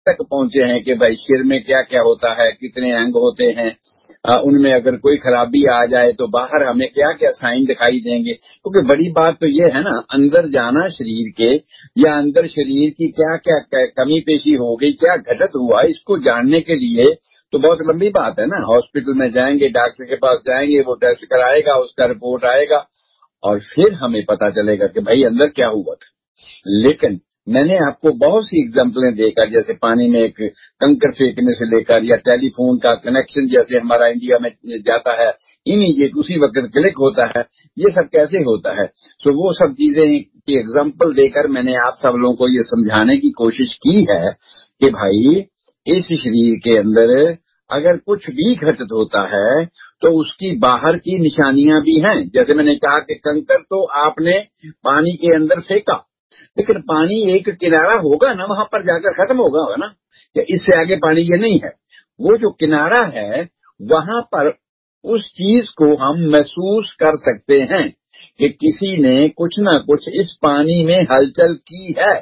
तक पहुंचे हैं कि भाई सिर में क्या क्या होता है, कितने अंग होते हैं, उनमें अगर कोई खराबी आ जाए तो बाहर हमें क्या क्या साइन दिखाई देंगे। क्योंकि बड़ी बात तो ये है ना, अंदर जाना शरीर के, या अंदर शरीर की क्या क्या कमी पेशी हो गई, क्या घटित हुआ, इसको जानने के लिए तो बहुत लंबी बात है ना। हॉस्पिटल में जाएंगे, डॉक्टर के पास जाएंगे, वो टेस्ट कराएगा, उसका रिपोर्ट आएगा और फिर हमें पता चलेगा कि भाई अंदर क्या हुआ था। लेकिन मैंने आपको बहुत सी एग्जाम्पलें देकर, जैसे पानी में एक कंकर फेंकने से लेकर, या टेलीफोन का कनेक्शन जैसे हमारा इंडिया में जाता है, इमीडिएट उसी वक्त क्लिक होता है, ये सब कैसे होता है। तो वो सब चीजें की एग्जाम्पल देकर मैंने आप सब लोगों को ये समझाने की कोशिश की है कि भाई इस शरीर के अंदर अगर कुछ भी घटित होता है तो उसकी बाहर की निशानियां भी हैं। जैसे मैंने कहा कि कंकर तो आपने पानी के अंदर फेंका, लेकिन पानी एक किनारा होगा ना, वहां पर जाकर खत्म होगा ना, या इससे आगे पानी ये नहीं है। वो जो किनारा है वहां पर उस चीज को हम महसूस कर सकते हैं कि किसी ने कुछ ना कुछ इस पानी में हलचल की है।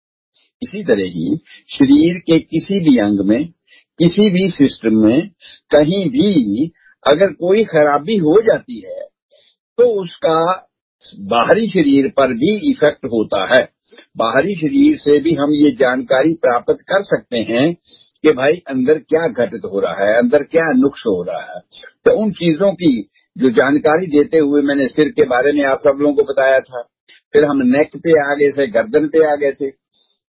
इसी तरह ही शरीर के किसी भी अंग में, किसी भी सिस्टम में, कहीं भी अगर कोई खराबी हो जाती है तो उसका बाहरी शरीर पर भी इफेक्ट होता है। बाहरी शरीर से भी हम ये जानकारी प्राप्त कर सकते हैं कि भाई अंदर क्या घटित हो रहा है, अंदर क्या नुक्स हो रहा है। तो उन चीजों की जो जानकारी देते हुए मैंने सिर के बारे में आप सब लोगों को बताया था, फिर हम नेक पे आ गए थे, गर्दन पे आ गए थे।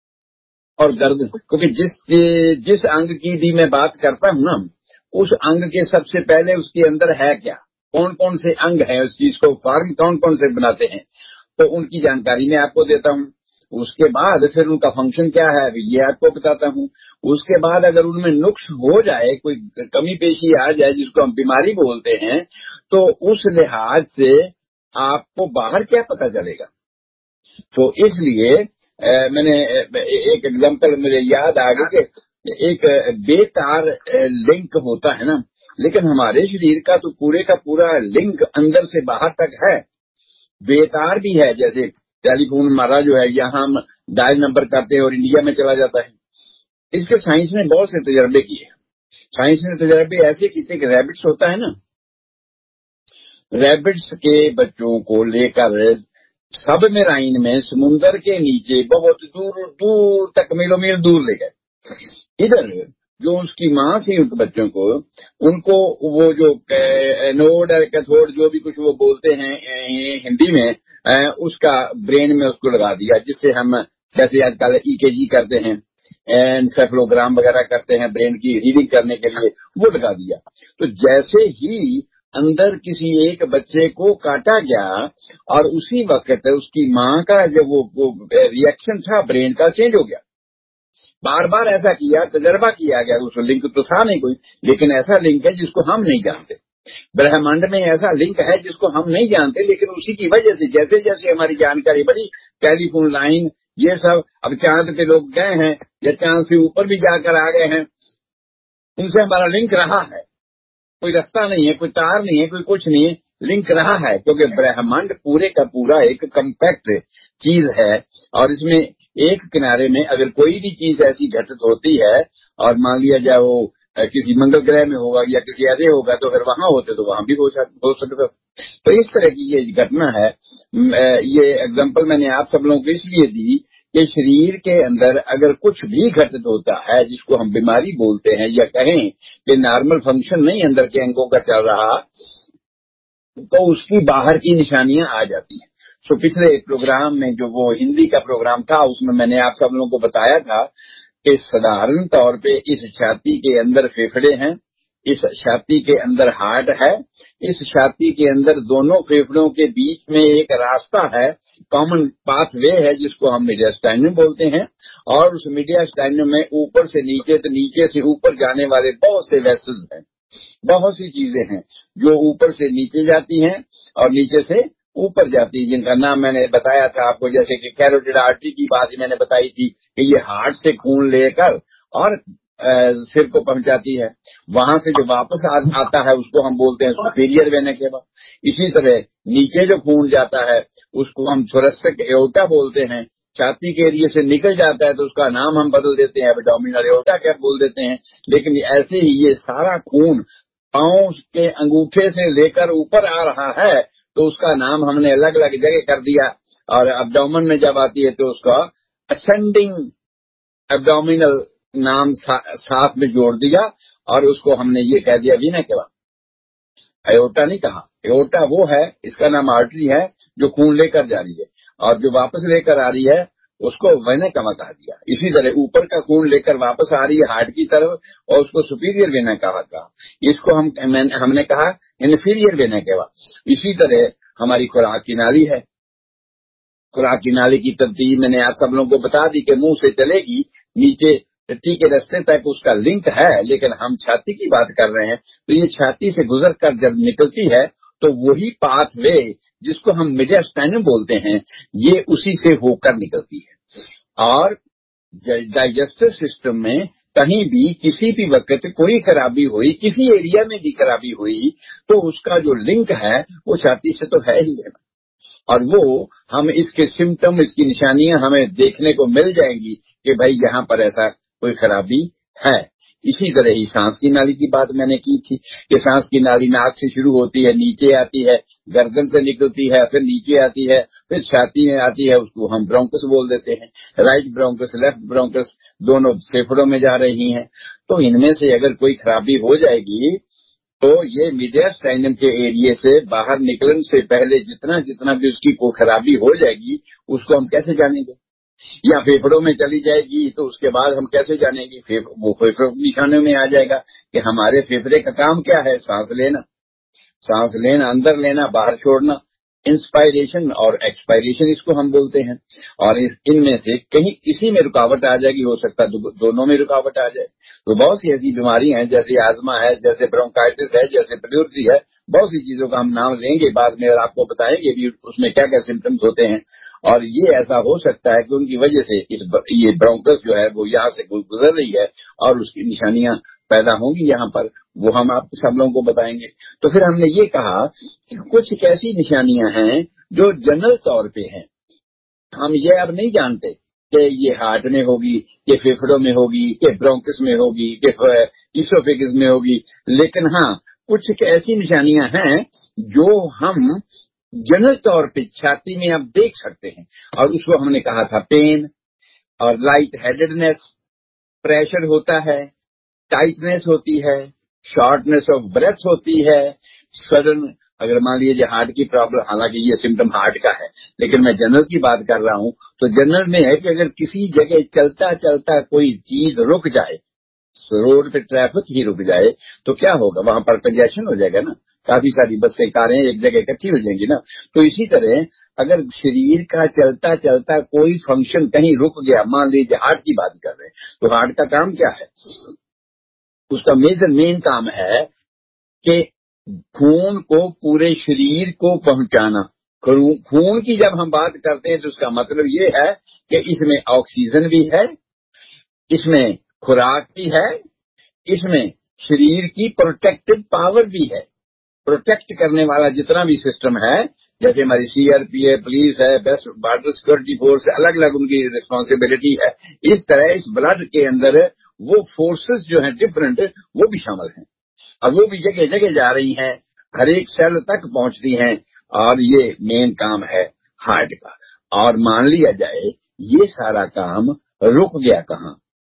और गर्दन, क्योंकि जिस अंग की भी मैं बात करता हूँ ना, उस अंग के सबसे पहले उसके अंदर है क्या, कौन कौन से अंग हैं, उस चीज को फॉर्म कौन कौन से बनाते हैं, तो उनकी जानकारी मैं आपको देता हूँ। उसके बाद फिर उनका फंक्शन क्या है ये आपको बताता हूँ। उसके बाद अगर उनमें नुक्स हो जाए, कोई कमी पेशी आ जाए जिसको हम बीमारी बोलते हैं, तो उस लिहाज से आपको बाहर क्या पता चलेगा। तो इसलिए मैंने एक एग्जांपल मेरे याद आ गई कि एक बेतार लिंक होता है ना, लेकिन हमारे शरीर का तो पूरे का पूरा लिंक अंदर से बाहर तक है। बेतार भी है, जैसे टेलीफोन हमारा जो है, यहाँ हम डायल नंबर करते हैं और इंडिया में चला जाता है। इसके साइंस ने बहुत से तजर्बे किए। साइंस ने तजर्बे ऐसे किए कि रैबिट्स होता है ना, रैबिट्स के बच्चों को लेकर सबमरीन में समुन्दर के नीचे बहुत दूर दूर तक, मीलों मील दूर ले गए। इधर जो उसकी माँ थी उनके बच्चों को, उनको वो जो एनोड और कैथोड जो भी कुछ वो बोलते हैं हिंदी में, उसका ब्रेन में उसको लगा दिया, जिससे हम जैसे आजकल ईकेजी करते हैं, एनसेफेलोग्राम वगैरह करते हैं ब्रेन की रीडिंग करने के लिए, वो लगा दिया। तो जैसे ही अंदर किसी एक बच्चे को काटा गया और उसी वक्त उसकी माँ का जो वो रिएक्शन था ब्रेन का चेंज हो गया। बार बार ऐसा किया, तजर्बा किया गया, उस लिंक तो था नहीं कोई, लेकिन ऐसा लिंक है जिसको हम नहीं जानते। ब्रह्मांड में ऐसा लिंक है जिसको हम नहीं जानते, लेकिन उसी की वजह से जैसे जैसे हमारी जानकारी बढ़ी, टेलीफोन लाइन ये सब, अब चांद पे लोग गए हैं या चांद से ऊपर भी जाकर आ गए हैं, उनसे हमारा लिंक रहा है। कोई रास्ता नहीं है, कोई तार नहीं है, कोई कुछ नहीं है, लिंक रहा है, क्योंकि ब्रह्मांड पूरे का पूरा एक कम्पैक्ट चीज है। और इसमें एक किनारे में अगर कोई भी चीज ऐसी घटित होती है, और मान लिया जाए वो किसी मंगल ग्रह में होगा या किसी ऐसे होगा, तो अगर वहां होते तो वहां भी हो सकता। तो इस तरह की ये घटना है। ये एग्जांपल मैंने आप सब लोगों को इसलिए दी कि शरीर के अंदर अगर कुछ भी घटित होता है जिसको हम बीमारी बोलते हैं, या कहें कि नॉर्मल फंक्शन नहीं अंदर के अंगों का चल रहा, तो उसकी बाहर की निशानियां आ जाती हैं। तो पिछले प्रोग्राम में जो वो हिंदी का प्रोग्राम था, उसमें मैंने आप सब लोगों को बताया था कि साधारण तौर पे इस छाती के अंदर फेफड़े हैं, इस छाती के अंदर हार्ट है, इस छाती के अंदर दोनों फेफड़ों के बीच में एक रास्ता है, कॉमन पाथवे है, जिसको हम मीडियास्टाइनम बोलते हैं। और उस मीडियास्टाइनम में ऊपर से नीचे, तो नीचे से ऊपर जाने वाले बहुत से वेसल्स हैं, बहुत सी चीजें हैं जो ऊपर से नीचे जाती हैं और नीचे से ऊपर जाती है, जिनका नाम मैंने बताया था आपको। जैसे कि कैरोटिड आर्टरी की बात मैंने बताई थी कि ये हार्ट से खून लेकर और सिर को पहुंचाती है, वहां से जो वापस आता है उसको हम बोलते हैं सुपीरियर वेना केवा। इसी तरह नीचे जो खून जाता है उसको हम थोरेसिक एओर्टा बोलते हैं, छाती के एरिया से निकल जाता है तो उसका नाम हम बदल देते हैं, एब्डोमिनल एओर्टा क्या बोल देते हैं। लेकिन ऐसे ही ये सारा खून पांव के अंगूठे से लेकर ऊपर आ रहा है तो उसका नाम हमने अलग अलग जगह कर दिया, और एब्डोमेन में जब आती है तो उसका असेंडिंग एब्डोमिनल नाम साथ में जोड़ दिया, और उसको हमने ये कह दिया वीना केवा। एओर्टा नहीं कहा, एओर्टा वो है, इसका नाम आर्टरी है जो खून लेकर जा रही है, और जो वापस लेकर आ रही है उसको वेना कवा कहा दिया। इसी तरह ऊपर का खून लेकर वापस आ रही है हार्ट की तरफ, और उसको सुपीरियर वेना कहा। इसको हमने कहा इन्फीरियर वेना केवा। इसी तरह हमारी खुराक की नाली है, खुराक की नाली की तरतीब मैंने आप सब लोगों को बता दी कि मुंह से चलेगी नीचे टट्टी के रास्ते तक उसका लिंक है, लेकिन हम छाती की बात कर रहे हैं तो ये छाती से गुजर कर जब निकलती है तो वही पाथवे जिसको हम मीडियास्टाइनम बोलते हैं ये उसी से होकर निकलती है। और डाइजेस्टिव सिस्टम में कहीं भी किसी भी वक्त कोई खराबी हुई, किसी एरिया में भी खराबी हुई, तो उसका जो लिंक है वो छाती से तो है ही है, और वो हम इसके सिम्टम, इसकी निशानियां हमें देखने को मिल जाएंगी कि भाई यहाँ पर ऐसा कोई खराबी है। इसी तरह ही सांस की नाली की बात मैंने की थी कि सांस की नाली नाक से शुरू होती है, नीचे आती है, गर्दन से निकलती है, फिर नीचे आती है, फिर छाती में आती है, उसको हम ब्रोंकस बोल देते हैं। राइट ब्रोंकस, लेफ्ट ब्रोंकस दोनों फेफड़ों में जा रही हैं। तो इनमें से अगर कोई खराबी हो जाएगी तो ये मीडियास्टाइनम के एरिया से बाहर निकलने से पहले जितना जितना भी उसकी कोई खराबी हो जाएगी उसको हम कैसे जानेंगे, या फेफड़ों में चली जाएगी तो उसके बाद हम कैसे जानेंगे, वो फेफड़ों के निशानों में आ जाएगा कि हमारे फेफड़े का काम क्या है, सांस लेना, अंदर लेना, बाहर छोड़ना, इंस्पायरेशन और एक्सपायरेशन इसको हम बोलते हैं। और इनमें से कहीं किसी में रुकावट आ जाएगी, हो सकता है दोनों में रुकावट आ जाए। तो बहुत सी ऐसी बीमारी हैं, जैसे आजमा है, जैसे ब्रोंकाइटिस है, जैसे प्लेउरसी है, बहुत सी चीजों का हम नाम लेंगे बाद में और आपको बताएंगे भी उसमें क्या क्या सिम्टम्स होते हैं। और ये ऐसा हो सकता है कि उनकी वजह से ये ब्रोंकस जो है वो यहाँ से गुजर रही है और उसकी निशानियां पैदा होंगी यहाँ पर, वो हम आप सब लोगों को बताएंगे। तो फिर हमने ये कहा कि कुछ ऐसी निशानियां हैं जो जनरल तौर पे हैं, हम ये अब नहीं जानते कि ये हार्ट में होगी, कि फेफड़ों में होगी, कि ब्रोंकस में होगी, कि इसोफेगस में होगी, लेकिन हाँ कुछ ऐसी निशानियां हैं जो हम जनरल तौर पे छाती में अब देख सकते हैं, और उसको हमने कहा था पेन और लाइट हेडेडनेस, प्रेशर होता है, टाइटनेस होती है, शॉर्टनेस ऑफ ब्रेथ होती है, सडन, अगर मान लीजिए हार्ट की प्रॉब्लम, हालांकि ये सिम्टम हार्ट का है लेकिन मैं जनरल की बात कर रहा हूं, तो जनरल में है कि अगर किसी जगह चलता चलता कोई चीज रुक जाए, रोड पे ट्रैफिक ही रुक जाए तो क्या होगा, वहां पर कंजेशन हो जाएगा ना, काफी सारी बसें कारें एक जगह इकट्ठी हो जाएंगी ना। तो इसी तरह अगर शरीर का चलता चलता कोई फंक्शन कहीं रुक गया, मान लीजिए हार्ट की बात कर रहे हैं, तो हार्ट का काम क्या है, उसका मेन काम है कि खून को पूरे शरीर को पहुंचाना। खून की जब हम बात करते हैं तो उसका मतलब ये है कि इसमें ऑक्सीजन भी है, इसमें खुराक भी है, इसमें शरीर की प्रोटेक्टिव पावर भी है, प्रोटेक्ट करने वाला जितना भी सिस्टम है, जैसे हमारी सीआरपीएफ, पुलिस है, बेस्ट बॉर्डर सिक्योरिटी फोर्स, अलग अलग उनकी रिस्पॉन्सिबिलिटी है। इस तरह इस ब्लड के अंदर वो फोर्सेस जो हैं डिफरेंट, वो भी शामिल हैं, और वो भी जगह जगह जा रही हैं, हर एक सेल तक पहुंचती हैं, और ये मेन काम है हार्ट का। और मान लिया जाए ये सारा काम रुक गया कहाँ,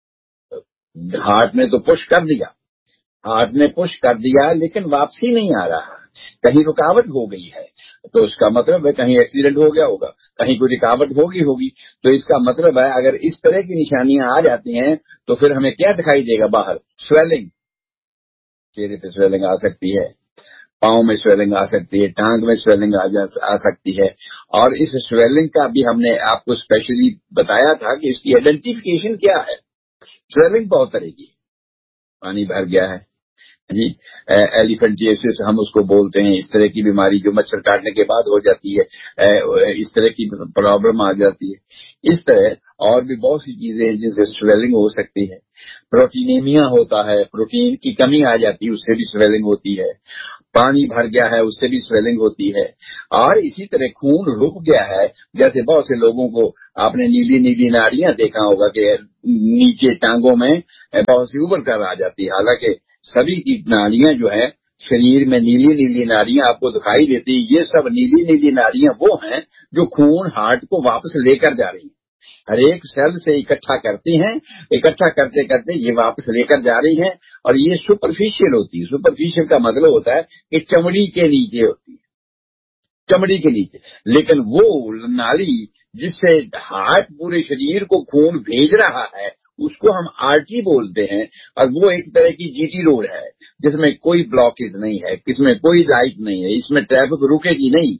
हार्ट ने तो पुश कर दिया, हार्ट ने पुश कर दिया लेकिन वापसी नहीं आ रहा, कहीं रुकावट हो गई है, तो इसका मतलब है कहीं एक्सीडेंट हो गया होगा, कहीं कोई रुकावट होगी। तो इसका मतलब है अगर इस तरह की निशानियां आ जाती हैं तो फिर हमें क्या दिखाई देगा, बाहर स्वेलिंग, चेहरे पे स्वेलिंग आ सकती है, पाँव में स्वेलिंग आ सकती है, टांग में स्वेलिंग आ सकती है। और इस स्वेलिंग का भी हमने आपको स्पेशली बताया था कि इसकी आइडेंटिफिकेशन क्या है। स्वेलिंग बहुत तरह की, पानी भर गया है, जी, एलिफेंटिएसिस हम उसको बोलते हैं, इस तरह की बीमारी जो मच्छर काटने के बाद हो जाती है, इस तरह की प्रॉब्लम आ जाती है। इस तरह और भी बहुत सी चीजें हैं जिनसे स्वेलिंग हो सकती है। प्रोटीनेमिया होता है, प्रोटीन की कमी आ जाती है, उससे भी स्वेलिंग होती है। पानी भर गया है, उससे भी स्वेलिंग होती है। और इसी तरह खून रुक गया है, जैसे बहुत से लोगों को आपने नीली नीली नाड़ियां देखा होगा कि नीचे टांगों में बहुत सी उबर कर आ जाती है। हालांकि सभी की नाड़ियां जो है शरीर में नीली नीली नाड़ियां आपको दिखाई देती है, ये सब नीली नीली नाड़ियां वो हैं जो खून हार्ट को वापस लेकर जा रही हैं। हर एक सेल से इकट्ठा करती हैं, इकट्ठा करते करते ये वापस लेकर जा रही हैं। और ये सुपरफिशियल होती है। सुपरफिशियल का मतलब होता है कि चमड़ी के नीचे होती है, चमड़ी के नीचे। लेकिन वो नाली जिससे हार्ट पूरे शरीर को खून भेज रहा है उसको हम आर्टरी बोलते हैं। और वो एक तरह की जीटी रोड है जिसमें कोई ब्लॉकेज नहीं है, इसमें कोई लाइट नहीं है, इसमें ट्रैफिक रुकेगी नहीं।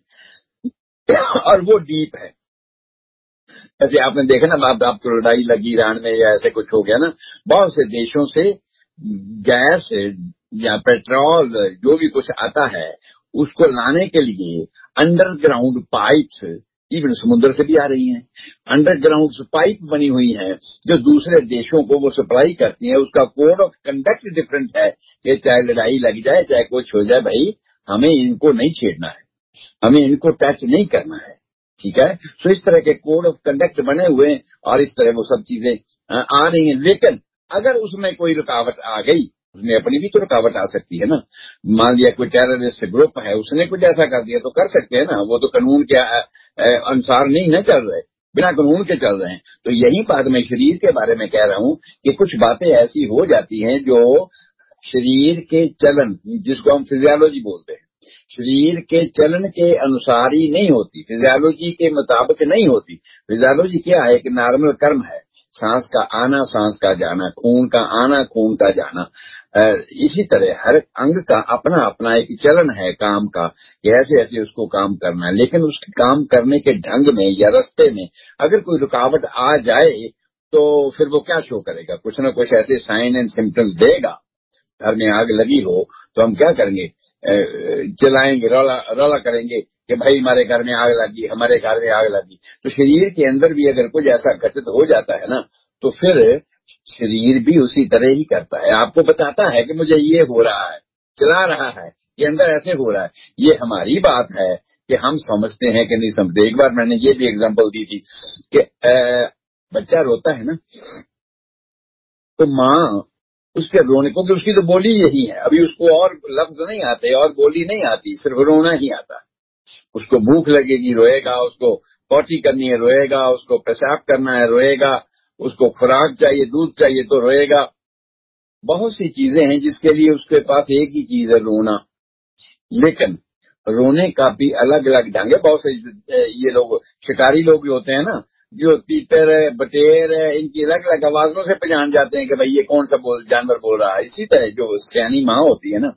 और वो डीप है। जैसे आपने देखा ना, आपको लड़ाई लगी ईरान में या ऐसे कुछ हो गया ना, बहुत से देशों से गैस या पेट्रोल जो भी कुछ आता है उसको लाने के लिए अंडरग्राउंड पाइप्स इवन समुद्र से भी आ रही हैं। अंडरग्राउंड पाइप बनी हुई हैं जो दूसरे देशों को वो सप्लाई करती हैं। उसका कोड ऑफ कंडक्ट डिफरेंट है कि चाहे लड़ाई लग जाए, चाहे कुछ हो जाए, भाई हमें इनको नहीं छेड़ना है, हमें इनको टच नहीं करना है। ठीक है। सो इस तरह के कोड ऑफ कंडक्ट बने हुए हैं और इस तरह वो सब चीजें आ रही हैं। लेकिन अगर उसमें कोई रुकावट आ गई, उसमें अपनी भी तो रुकावट आ सकती है ना। मान लिया कोई टेररिस्ट ग्रुप है, उसने कुछ ऐसा कर दिया तो कर सकते हैं ना, वो तो कानून के अनुसार नहीं ना चल रहे, बिना कानून के चल रहे हैं। तो यही बात मैं शरीर के बारे में कह रहा हूं कि कुछ बातें ऐसी हो जाती हैं जो शरीर के चलन, जिसको हम फिजियोलॉजी बोलते हैं, शरीर के चलन के अनुसार ही नहीं होती, फिजियोलॉजी के मुताबिक नहीं होती। फिजियोलॉजी क्या है कि नॉर्मल कर्म है, सांस का आना सांस का जाना, खून का आना खून का जाना। इसी तरह हर अंग का अपना अपना एक चलन है काम का कि ऐसे ऐसे उसको काम करना है। लेकिन उसके काम करने के ढंग में या रास्ते में अगर कोई रुकावट आ जाए तो फिर वो क्या शो करेगा, कुछ ना कुछ ऐसे साइन एंड सिम्टम्स देगा। घर में आग लगी हो तो हम क्या करेंगे, चिल्लाएंगे, रौला रौला करेंगे कि भाई हमारे घर में आग लगी, हमारे घर में आग लगी। तो शरीर के अंदर भी अगर कुछ ऐसा घटित हो जाता है ना तो फिर शरीर भी उसी तरह ही करता है, आपको बताता है कि मुझे ये हो रहा है, चिल्ला रहा है, ये अंदर ऐसे हो रहा है। ये हमारी बात है कि हम समझते हैं कि नहीं समझते। एक बार मैंने ये भी एग्जांपल दी थी कि बच्चा रोता है ना तो माँ उसके रोने को, उसकी तो बोली यही है, अभी उसको और लफ्ज नहीं आते और बोली नहीं आती, सिर्फ रोना ही आता है। उसको भूख लगेगी रोएगा, उसको पॉटी करनी है रोएगा, उसको पेशाब करना है रोएगा, उसको खुराक चाहिए दूध चाहिए तो रोएगा। बहुत सी चीजें हैं जिसके लिए उसके पास एक ही चीज है, रोना। लेकिन रोने का भी अलग अलग ढंग है। बहुत से ये लोग शिकारी लोग भी होते हैं ना, जो तीतर है बटेर है, इनकी अलग अलग आवाजों से पहचान जाते हैं कि भाई ये कौन सा जानवर बोल रहा है। इसी तरह जो सयानी माँ होती है ना,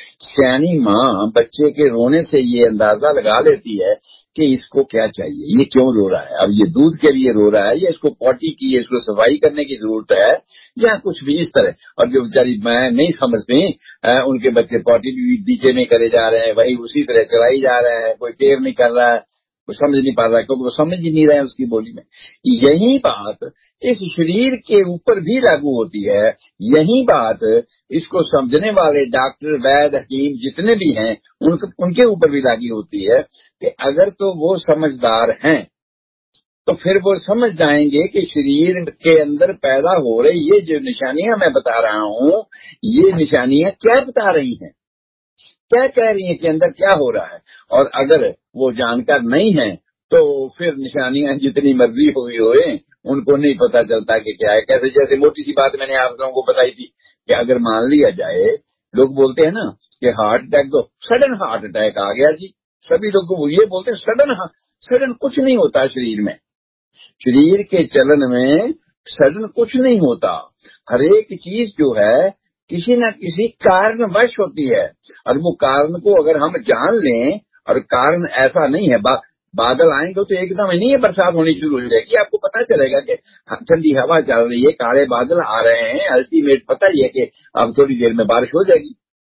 सयानी माँ बच्चे के रोने से ये अंदाजा लगा लेती है कि इसको क्या चाहिए, ये क्यों रो रहा है। अब ये दूध के लिए रो रहा है या इसको पॉटी की, इसको सफाई करने की जरूरत है या कुछ भी इस तरह। और जो बेचारी मैं नहीं समझती, उनके बच्चे पॉटी भी नीचे में करे जा रहे हैं, वही उसी तरह चलाई जा रहे हैं, कोई केयर नहीं कर रहा है, कोई समझ नहीं पा रहा है क्योंकि वो समझ ही नहीं रहे हैं उसकी बोली में। यही बात इस शरीर के ऊपर भी लागू होती है। यही बात इसको समझने वाले डॉक्टर वैद्य हकीम जितने भी हैं उनके ऊपर भी लागू होती है कि अगर तो वो समझदार हैं तो फिर वो समझ जाएंगे कि शरीर के अंदर पैदा हो रही ये जो निशानियां मैं बता रहा हूं, ये निशानियां क्या बता रही हैं, क्या कह रही हैं कि अंदर क्या हो रहा है। और अगर वो जानकार नहीं है तो फिर निशानियां जितनी मर्जी हुई होए उनको नहीं पता चलता कि क्या है कैसे। जैसे मोटी सी बात मैंने आप लोगों को बताई थी कि अगर मान लिया जाए, लोग बोलते हैं ना कि हार्ट अटैक, तो सडन हार्ट अटैक आ गया जी, सभी लोग को ये बोलते हैं सडन। सडन कुछ नहीं होता शरीर में, शरीर के चलन में सडन कुछ नहीं होता। हर एक चीज जो है किसी न किसी कारणवश होती है। और वो कारण को अगर हम जान लें, और कारण ऐसा नहीं है बादल आएंगे तो एकदम नहीं है बरसात होनी शुरू हो जाएगी, आपको पता चलेगा कि ठंडी हवा चल रही है, काले बादल आ रहे हैं, अल्टीमेट पता ही है कि अब थोड़ी देर में बारिश हो जाएगी।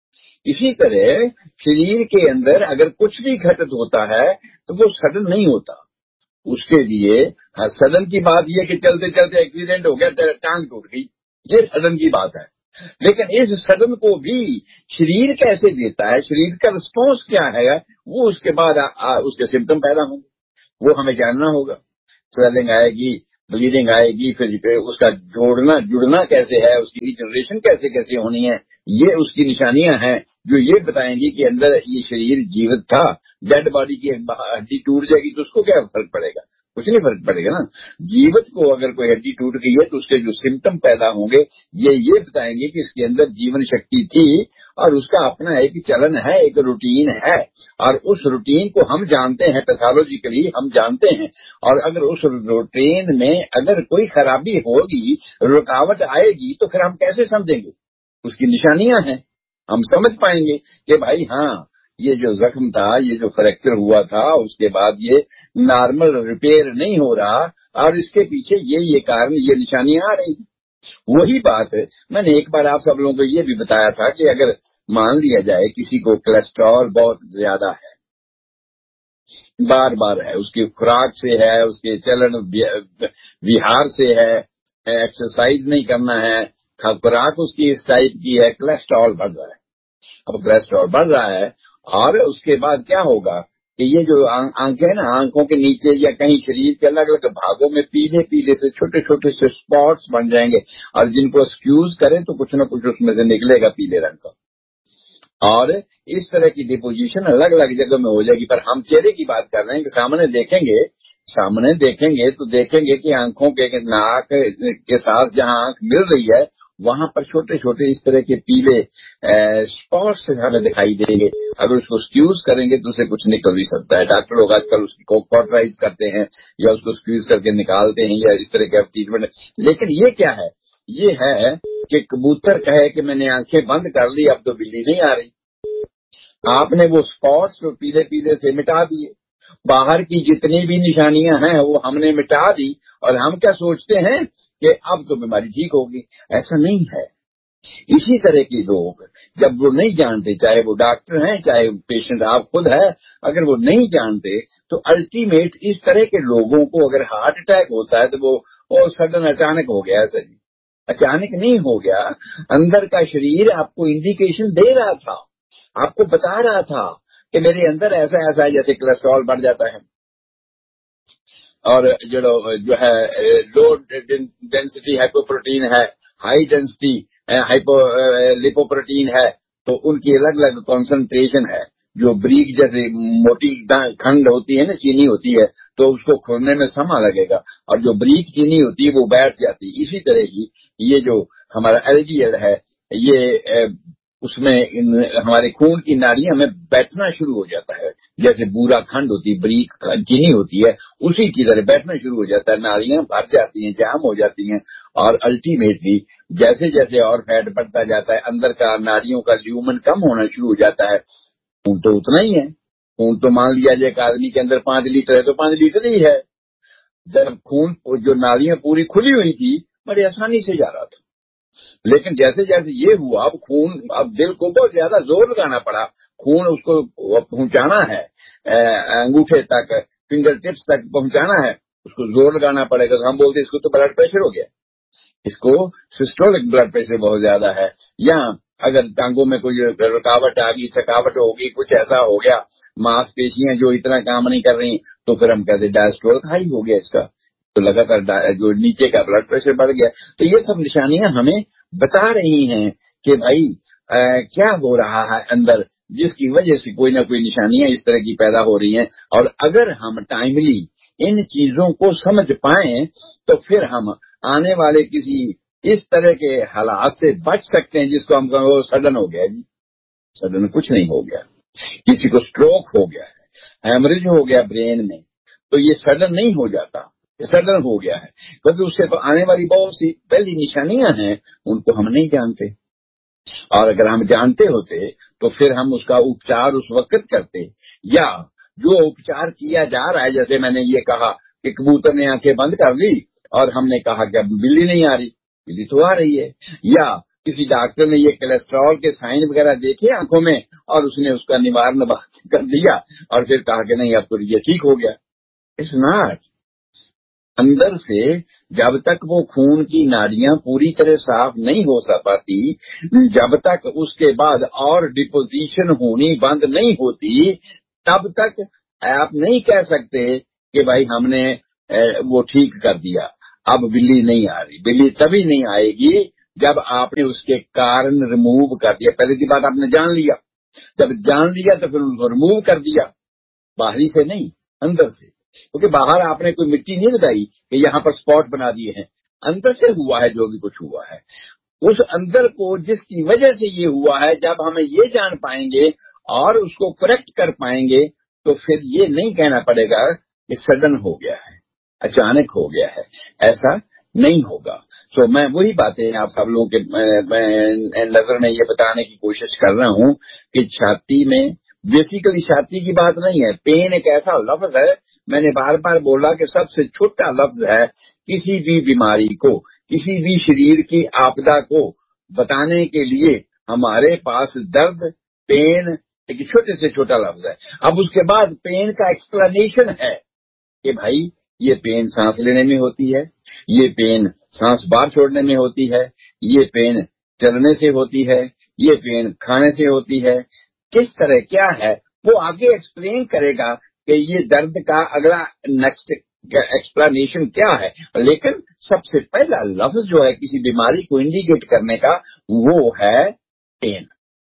इसी तरह शरीर के अंदर अगर कुछ भी घटित होता है तो वो सडन नहीं होता। उसके लिए सडन की बात यह कि चलते चलते एक्सीडेंट हो गया, टांग टूट गई, ये सडन की बात है। लेकिन इस सडन को भी शरीर कैसे लेता है, शरीर का रिस्पॉन्स क्या है, वो उसके बाद उसके सिम्टम पैदा होंगे, वो हमें जानना होगा। स्वेलिंग आएगी, ब्लीडिंग आएगी, फिर उसका जुड़ना कैसे है, उसकी रिजनरेशन कैसे कैसे होनी है, ये उसकी निशानियां हैं जो ये बताएंगी कि अंदर ये शरीर जीवित था। डेड बॉडी की हड्डी टूट जाएगी तो उसको क्या फर्क पड़ेगा, कुछ नहीं फर्क पड़ेगा ना। जीवित को अगर कोई हड्डी टूट गई है तो उसके जो सिम्टम पैदा होंगे ये बताएंगे कि इसके अंदर जीवन शक्ति थी और उसका अपना एक चलन है, एक रूटीन है, और उस रूटीन को हम जानते हैं, पैथोलॉजिकली हम जानते हैं। और अगर उस रूटीन में अगर कोई खराबी होगी, रुकावट आएगी, तो फिर हम कैसे समझेंगे, उसकी निशानियां हैं, हम समझ पाएंगे कि भाई हाँ, ये जो जख्म था, ये जो फ्रैक्चर हुआ था, उसके बाद ये नॉर्मल रिपेयर नहीं हो रहा और इसके पीछे ये कारण, ये निशानियां आ रही। वही बात मैंने एक बार आप सब लोगों को ये भी बताया था कि अगर मान लिया जाए किसी को कोलेस्ट्रॉल बहुत ज्यादा है, बार बार है, उसकी खुराक से है, उसके चलन विहार से है, एक्सरसाइज नहीं करना है, खुराक उसकी इस टाइप की है, कोलेस्ट्रॉल बढ़ रहा है। अब कोलेस्ट्रॉल बढ़ रहा है और उसके बाद क्या होगा कि ये जो आंखें ना, आंखों के नीचे या कहीं शरीर के अलग अलग भागों में पीले पीले से छोटे छोटे से स्पॉट्स बन जाएंगे, और जिनको स्क्यूज करें तो कुछ न कुछ उसमें से निकलेगा पीले रंग का, और इस तरह की डिपोजिशन अलग अलग जगह में हो जाएगी। पर हम चेहरे की बात कर रहे हैं कि सामने देखेंगे तो देखेंगे कि आंखों के नाक के साथ जहां आंख मिल रही है वहां पर छोटे छोटे इस तरह के पीले स्पॉट्स हमें दिखाई देंगे। अगर उसको स्क्यूज करेंगे तो उसे कुछ निकल भी सकता है। डॉक्टर लोग आजकल उसको कॉटराइज करते हैं या उसको स्क्यूज करके निकालते हैं या इस तरह का ट्रीटमेंट। लेकिन ये क्या है, ये है कि कबूतर कहे कि मैंने आंखें बंद कर ली, अब तो बिल्ली नहीं आ रही। आपने वो स्पॉट्स जो पीले पीले से मिटा दिए, बाहर की जितनी भी निशानियां हैं वो हमने मिटा दी, और हम क्या सोचते हैं कि अब तो बीमारी ठीक होगी। ऐसा नहीं है। इसी तरह के लोग जब वो नहीं जानते, चाहे वो डॉक्टर हैं चाहे पेशेंट आप खुद है, अगर वो नहीं जानते तो अल्टीमेट इस तरह के लोगों को अगर हार्ट अटैक होता है तो वो सडन अचानक हो गया। ऐसा जी अचानक नहीं हो गया, अंदर का शरीर आपको इंडिकेशन दे रहा था, आपको बता रहा था कि मेरे अंदर ऐसा ऐसा है। जैसे कोलेस्ट्रॉल बढ़ जाता है और जो है लो डेंसिटी हाइपोप्रोटीन है, हाई डेंसिटी हाइपो लिपोप्रोटीन है, तो उनकी अलग अलग कॉन्सेंट्रेशन है। जो ब्रीक जैसे मोटी खंड होती है ना, चीनी होती है, तो उसको खोलने में समय लगेगा, और जो ब्रीक चीनी होती है वो बैठ जाती है। इसी तरह ही ये जो हमारा एलडीएल है, ये उसमें हमारे खून की नाड़ियां में बैठना शुरू हो जाता है। जैसे बूरा खंड होती है, ब्रीक चीनी होती है, उसी की तरह बैठना शुरू हो जाता है, नाड़ियां भर जाती हैं, जाम हो जाती हैं, और अल्टीमेटली जैसे जैसे और फैट बढ़ता जाता है, अंदर का नाड़ियों का ल्यूमन कम होना शुरू हो जाता है। खून तो उतना ही है, खून तो मान लिया जाए एक आदमी के अंदर 5 लीटर है तो 5 लीटर ही है। जब खून जो नाड़ियां पूरी खुली हुई थी, बड़ी आसानी से जा रहा था। लेकिन जैसे जैसे ये हुआ, अब दिल को बहुत ज्यादा जोर लगाना पड़ा, खून उसको पहुंचाना है अंगूठे तक, फिंगर टिप्स तक पहुंचाना है, उसको जोर लगाना पड़ेगा। तो हम बोलते इसको तो ब्लड प्रेशर हो गया, इसको सिस्टोलिक ब्लड प्रेशर बहुत ज्यादा है। या अगर टांगों में कोई रुकावट आ गई, थकावट होगी, कुछ ऐसा हो गया, मांसपेशियां जो इतना काम नहीं कर रही, तो फिर हम कहते डायस्टोलिक हाई हो गया इसका, तो लगातार जो नीचे का ब्लड प्रेशर बढ़ गया। तो ये सब निशानियां हमें बता रही हैं कि भाई क्या हो रहा है अंदर, जिसकी वजह से कोई ना कोई निशानियां इस तरह की पैदा हो रही हैं। और अगर हम टाइमली इन चीजों को समझ पाएं तो फिर हम आने वाले किसी इस तरह के हालात से बच सकते हैं जिसको हम कहें वो सडन हो गया जी। सडन कुछ नहीं हो गया। किसी को स्ट्रोक हो गया है, हेमरेज हो गया ब्रेन में, तो ये सडन नहीं हो जाता, ये सडन हो गया है, क्योंकि उससे तो आने वाली बहुत सी पहली निशानियां हैं, उनको हम नहीं जानते। और अगर हम जानते होते तो फिर हम उसका उपचार उस वक्त करते, या जो उपचार किया जा रहा है, जैसे मैंने ये कहा कि कबूतर ने आंखें बंद कर ली और हमने कहा कि अब बिल्ली नहीं आ रही, बिल्ली तो आ रही है। या किसी डॉक्टर ने ये कोलेस्ट्रॉल के साइन वगैरह देखे आंखों में और उसने उसका निवारण कर दिया और फिर कहा कि नहीं अब तो ये ठीक हो गया। It's not. अंदर से जब तक वो खून की नाड़ियां पूरी तरह साफ नहीं हो पाती, जब तक उसके बाद और डिपोजिशन होनी बंद नहीं होती, तब तक आप नहीं कह सकते कि भाई हमने वो ठीक कर दिया। अब बिल्ली नहीं आ रही। बिल्ली तभी नहीं आएगी जब आपने उसके कारण रिमूव कर दिया। पहले की बात आपने जान लिया, जब जान लिया तो फिर उनको रिमूव कर दिया, बाहरी से नहीं अंदर से। क्योंकि बाहर आपने कोई मिट्टी नहीं लगाई कि यहाँ पर स्पॉट बना दिए हैं, अंदर से हुआ है जो भी कुछ हुआ है। उस अंदर को जिसकी वजह से ये हुआ है, जब हमें ये जान पाएंगे और उसको करेक्ट कर पाएंगे तो फिर ये नहीं कहना पड़ेगा कि सडन हो गया है, अचानक हो गया है। ऐसा नहीं होगा। तो मैं वही बातें आप सब लोगों के नजर में ये बताने की कोशिश कर रहा हूं कि छाती में बेसिकली छाती की बात नहीं है। पेन एक ऐसा लफ्ज है, मैंने बार बार बोला कि सबसे छोटा लफ्ज है किसी भी बीमारी को, किसी भी शरीर की आपदा को बताने के लिए। हमारे पास दर्द, पेन एक छोटे से छोटा लफ्ज है। अब उसके बाद पेन का एक्सप्लेनेशन है कि भाई ये पेन सांस लेने में होती है, ये पेन सांस बाहर छोड़ने में होती है, ये पेन चलने से होती है, ये पेन खाने से होती है। किस तरह क्या है वो आगे एक्सप्लेन करेगा कि ये दर्द का अगला नेक्स्ट एक्सप्लेनेशन क्या है। लेकिन सबसे पहला लफ्ज जो है किसी बीमारी को इंडिकेट करने का वो है पेन।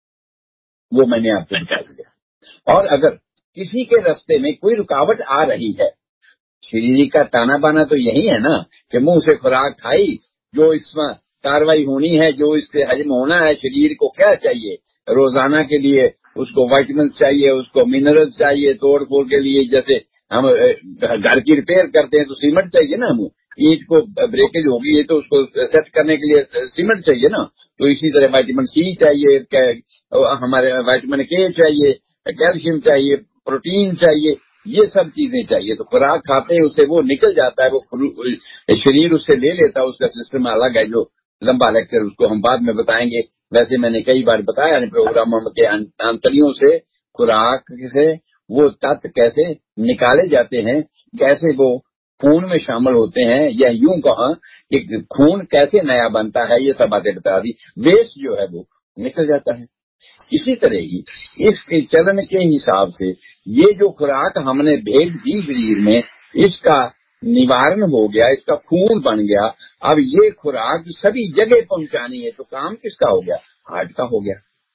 वो मैंने आपको बता दिया। और अगर किसी के रास्ते में कोई रुकावट आ रही है, शरीर का ताना बाना तो यही है ना कि मुंह से खुराक खाई, जो इसमें कार्रवाई होनी है, जो इससे हजम होना है, शरीर को क्या चाहिए रोजाना के लिए, उसको विटामिन चाहिए, उसको मिनरल्स चाहिए तोड़ फोड़ के लिए। जैसे हम घर की रिपेयर करते हैं तो सीमेंट चाहिए ना, हम ईंट को ब्रेकेज होगी है तो उसको सेट करने के लिए सीमेंट चाहिए ना। तो इसी तरह विटामिन सी चाहिए, हमारे विटामिन के चाहिए, कैल्शियम चाहिए, प्रोटीन चाहिए, ये सब चीजें चाहिए। तो खुराक खाते हैं उससे वो निकल जाता है, वो शरीर उससे ले लेता है। उसका सिस्टम अलग है, जो लंबा लेक्चर उसको हम बाद में बताएंगे। वैसे मैंने कई बार बताया प्रोग्राम के आंतड़ियों से खुराक से वो तत्व कैसे निकाले जाते हैं, कैसे वो खून में शामिल होते हैं, या यूं कहा कि खून कैसे नया बनता है, ये सब बातें बता दी। वेस्ट जो है वो निकल जाता है। इसी तरह ही इसके चलन के हिसाब से ये जो खुराक हमने भेज दी शरीर में, इसका निवारण हो गया, इसका खून बन गया। अब ये खुराक सभी जगह पहुंचानी है, तो काम किसका हो गया? हार्ट का हो गया।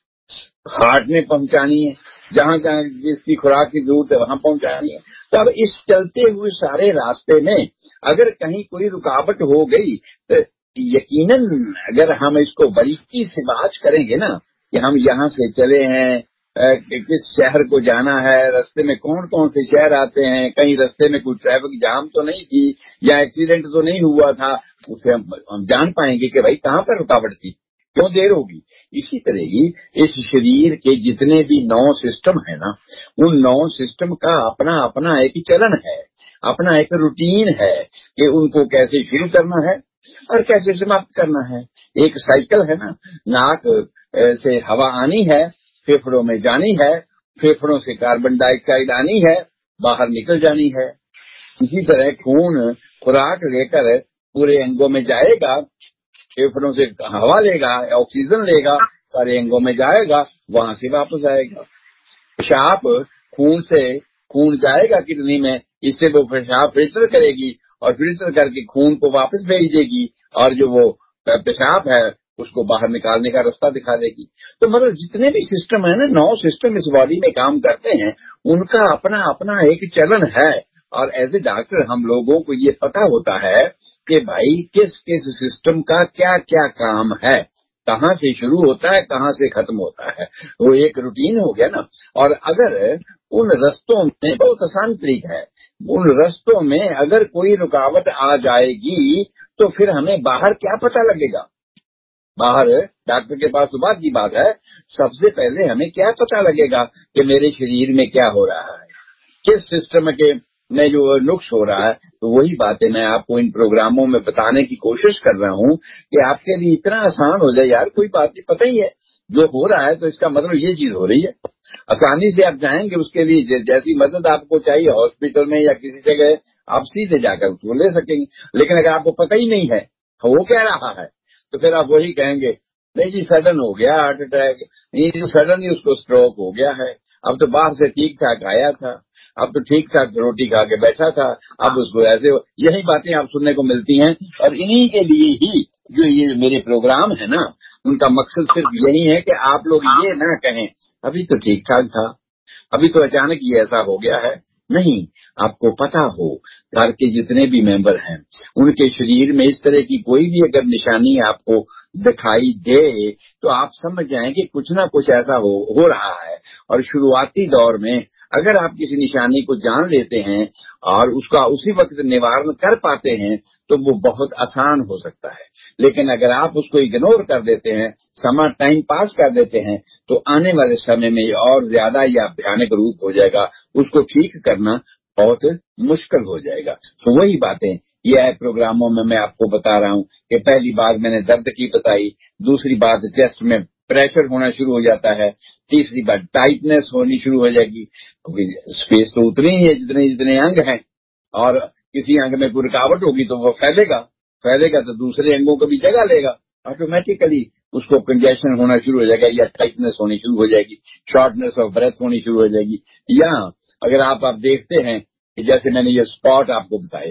हार्ट ने पहुंचानी है, जहां जहां जिसकी खुराक की जरूरत है वहां पहुंचानी है। तो अब इस चलते हुए सारे रास्ते में अगर कहीं कोई रुकावट हो गई तो यकीनन अगर हम इसको बारीकी से बात करेंगे ना कि हम यहाँ से चले हैं, किस शहर को जाना है, रास्ते में कौन कौन से शहर आते हैं, कहीं रास्ते में कोई ट्रैफिक जाम तो नहीं थी या एक्सीडेंट तो नहीं हुआ था, उसे हम जान पाएंगे कि भाई कहाँ पर रुकावट थी, क्यों देर होगी। इसी तरह ही इस शरीर के जितने भी 9 सिस्टम है ना, उन 9 सिस्टम का अपना अपना एक चलन है, अपना एक रूटीन है कि उनको कैसे शुरू करना है और कैसे समाप्त करना है। एक साइकिल है ना, नाक से हवा आनी है, फेफड़ों में जानी है, फेफड़ों से कार्बन डाइऑक्साइड आनी है, बाहर निकल जानी है। इसी तरह खून खुराक लेकर पूरे अंगों में जाएगा, फेफड़ों से हवा लेगा, ऑक्सीजन लेगा, सारे अंगों में जाएगा, वहां से वापस आएगा। पेशाब खून से खून जाएगा किडनी में, इससे वो पेशाब फिल्टर करेगी और फिल्टर करके खून को वापस भेज देगी, और जो वो पेशाब है उसको बाहर निकालने का रास्ता दिखा देगी। तो मतलब जितने भी सिस्टम है ना, 9 सिस्टम इस बॉडी में काम करते हैं, उनका अपना अपना एक चलन है। और एज ए डॉक्टर हम लोगों को ये पता होता है कि भाई किस किस सिस्टम का क्या क्या काम है, कहाँ से शुरू होता है, कहाँ से खत्म होता है, वो एक रूटीन हो गया ना। और अगर उन रास्तों में, बहुत आसान तरीका है, उन रास्तों में अगर कोई रुकावट आ जाएगी तो फिर हमें बाहर क्या पता लगेगा? बाहर डॉक्टर के पास तो बात की बात है, सबसे पहले हमें क्या पता लगेगा कि मेरे शरीर में क्या हो रहा है, किस सिस्टम के में जो नुक्स हो रहा है, तो वही बातें मैं आपको इन प्रोग्रामों में बताने की कोशिश कर रहा हूँ कि आपके लिए इतना आसान हो जाए। यार कोई बात नहीं, पता ही है जो हो रहा है, तो इसका मतलब ये चीज हो रही है। आसानी से आप जाएंगे उसके लिए, जैसी मदद आपको चाहिए हॉस्पिटल में या किसी जगह, आप सीधे जाकर उसको ले सकेंगे। लेकिन अगर आपको पता ही नहीं है वो क्या रहा है, तो फिर आप वही कहेंगे, नहीं जी सडन हो गया हार्ट अटैक, नहीं जी सडन ही उसको स्ट्रोक हो गया है, अब तो बाहर से ठीक ठाक आया था, अब तो ठीक ठाक रोटी खा के बैठा था, अब उसको ऐसे यही बातें आप सुनने को मिलती हैं। और इन्हीं के लिए ही जो ये मेरे प्रोग्राम है ना, उनका मकसद सिर्फ यही है कि आप लोग ये ना कहें अभी तो ठीक ठाक था, अभी तो अचानक ये ऐसा हो गया है। नहीं, आपको पता हो घर के जितने भी मेंबर हैं उनके शरीर में इस तरह की कोई भी अगर निशानी आपको दिखाई दे, तो आप समझ जाएं कि कुछ ना कुछ ऐसा हो रहा है। और शुरुआती दौर में अगर आप किसी निशानी को जान लेते हैं और उसका उसी वक्त निवारण कर पाते हैं, तो वो बहुत आसान हो सकता है। लेकिन अगर आप उसको इग्नोर कर देते हैं, समय टाइम पास कर देते हैं, तो आने वाले समय में और ज्यादा या भयानक रूप हो जाएगा, उसको ठीक करना बहुत मुश्किल हो जाएगा। तो वही बातें ये प्रोग्रामों में मैं आपको बता रहा हूँ कि पहली बात मैंने दर्द की बताई, दूसरी बात चेस्ट में प्रेशर होना शुरू हो जाता है, तीसरी बात टाइटनेस होनी शुरू हो जाएगी, क्योंकि स्पेस तो उतनी ही है जितने जितने अंग हैं, और किसी अंग में कोई रुकावट होगी तो वो फैलेगा तो दूसरे अंगों को भी जगह लेगा, ऑटोमेटिकली उसको कंजेशन होना शुरू हो जाएगा, या टाइटनेस होनी शुरू हो जाएगी, शॉर्टनेस ऑफ ब्रेथ होनी शुरू हो जाएगी। या अगर आप देखते हैं कि जैसे मैंने ये स्पॉट आपको बताए,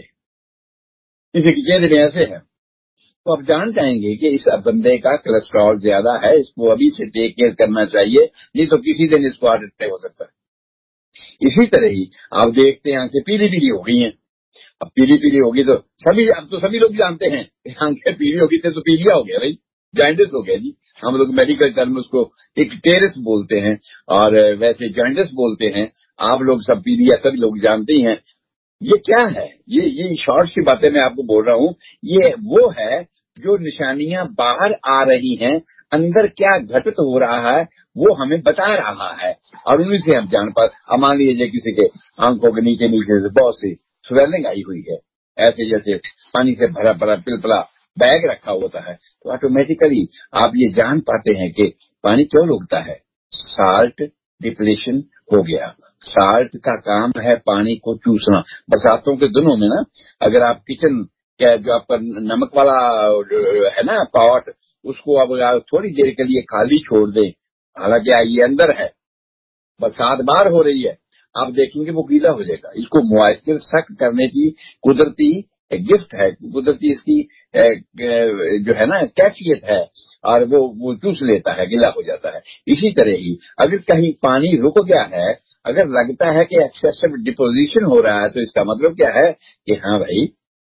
किसी के चेहरे में ऐसे है, तो आप जान जाएंगे कि इस बंदे का कोलेस्ट्रॉल ज्यादा है, इसको अभी से टेक केयर करना चाहिए, नहीं तो किसी दिन इसको हार्ट अटैक हो सकता है। इसी तरह ही आप देखते हैं आंखें पीली पीली हो गई हैं, अब पीली पीली होगी तो सभी लोग जानते हैं कि आंखें पीली होगी तो पीलिया हो गया भाई, जॉइंटिस हो गया जी। हम लोग मेडिकल टर्म उसको एक टेरिस बोलते हैं, और वैसे जॉइंटिस बोलते हैं। आप लोग सब पीलिया सभी लोग जानते ही हैं। ये क्या है, ये शॉर्ट सी बातें मैं आपको बोल रहा हूँ। ये वो है जो निशानियां बाहर आ रही हैं, अंदर क्या घटित हो रहा है वो हमें बता रहा है, और उन्हीं से हम जान पा। अब मान लीजिए किसी के आंखों के नीचे नीचे से बहुत सी स्वेलिंग आई हुई है, ऐसे जैसे पानी से भरा भरा पिलपला बैग रखा होता है, तो ऑटोमेटिकली आप ये जान पाते हैं कि पानी क्यों रुकता है, साल्ट डिप्लेशन हो गया। साल्ट का काम है पानी को चूसना। बरसातों के दिनों में ना, अगर आप किचन क्या जो आपका नमक वाला है ना पॉट, उसको अब थोड़ी देर के लिए खाली छोड़ दें, हालांकि ये अंदर है, बरसात बाहर हो रही है, आप देखेंगे वो गीला हो जाएगा। इसको मॉइस्चर सक करने की कुदरती गिफ्ट है, कुदरती इसकी जो है ना कैफियत है, और वो चूस लेता है, गीला हो जाता है। इसी तरह ही अगर कहीं पानी रुक गया है, अगर लगता है कि एक्सेसिव डिपोजिशन हो रहा है, तो इसका मतलब क्या है कि हाँ भाई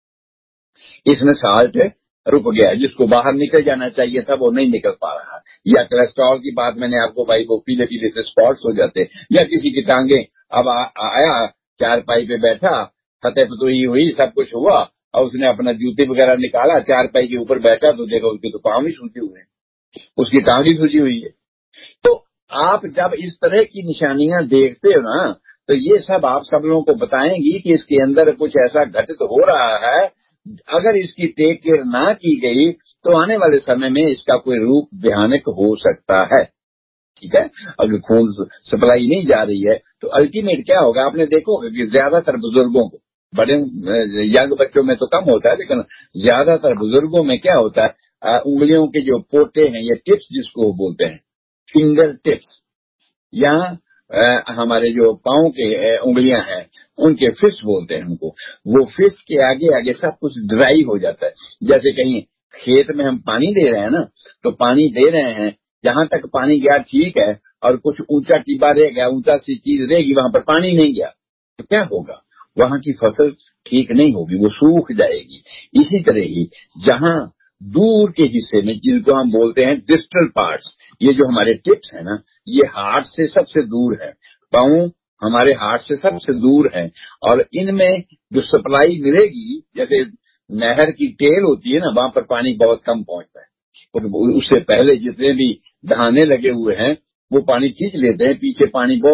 इसमें साल्ट रुक गया है, जिसको बाहर निकल जाना चाहिए था वो नहीं निकल पा रहा। या कोलेस्ट्रॉल की बात मैंने आपको भाई, वो पीले पीले से स्पॉट्स हो जाते, या किसी की टांगे अब आया चारपाई पे बैठा, फतेह फतुही हुई, सब कुछ हुआ, और उसने अपना जूते वगैरह निकाला, चारपाई के ऊपर बैठा तो देखो उसके तो पांव ही सूजे हुए हैं, उसकी टांग ही सूजी हुई है। तो आप जब इस तरह की निशानियां देखते हो ना, तो ये सब आप सब लोगों को बताएंगी कि इसके अंदर कुछ ऐसा घटित हो रहा है। अगर इसकी टेक केयर ना की गई, तो आने वाले समय में इसका कोई रूप भयानक हो सकता है। ठीक है, अगर खून सप्लाई नहीं जा रही है, तो अल्टीमेट क्या होगा, आपने देखोगे कि ज्यादातर बुजुर्गों को, बड़े यंग बच्चों में तो कम होता है, लेकिन ज्यादातर बुजुर्गों में क्या होता है, उंगलियों के जो पोटे हैं, ये टिप्स जिसको बोलते हैं, फिंगर टिप्स, या हमारे जो पाँव के उंगलियां हैं, उनके फिस्ट बोलते हैं उनको, वो फिस्ट के आगे आगे सब कुछ ड्राई हो जाता है। जैसे कहीं खेत में हम पानी दे रहे हैं ना, तो पानी दे रहे हैं, जहां तक पानी गया ठीक है, और कुछ ऊंचा टिब्बा रह गया, ऊंचा सी चीज रहेगी, वहां पर पानी नहीं गया, तो क्या होगा, वहां की फसल ठीक नहीं होगी, वो सूख जाएगी। इसी तरह ही जहां दूर के हिस्से में, जिनको हम बोलते हैं डिस्टल पार्ट्स, ये जो हमारे टिप्स है ना, ये हार्ट से सबसे दूर है, पाँव हमारे हार्ट से सबसे दूर है, और इनमें जो सप्लाई मिलेगी, जैसे नहर की टेल होती है ना, वहां पर पानी बहुत कम पहुंचता है, तो उससे पहले जितने भी दहाने लगे हुए हैं वो पानी खींच लेते हैं, पीछे पानी बहुत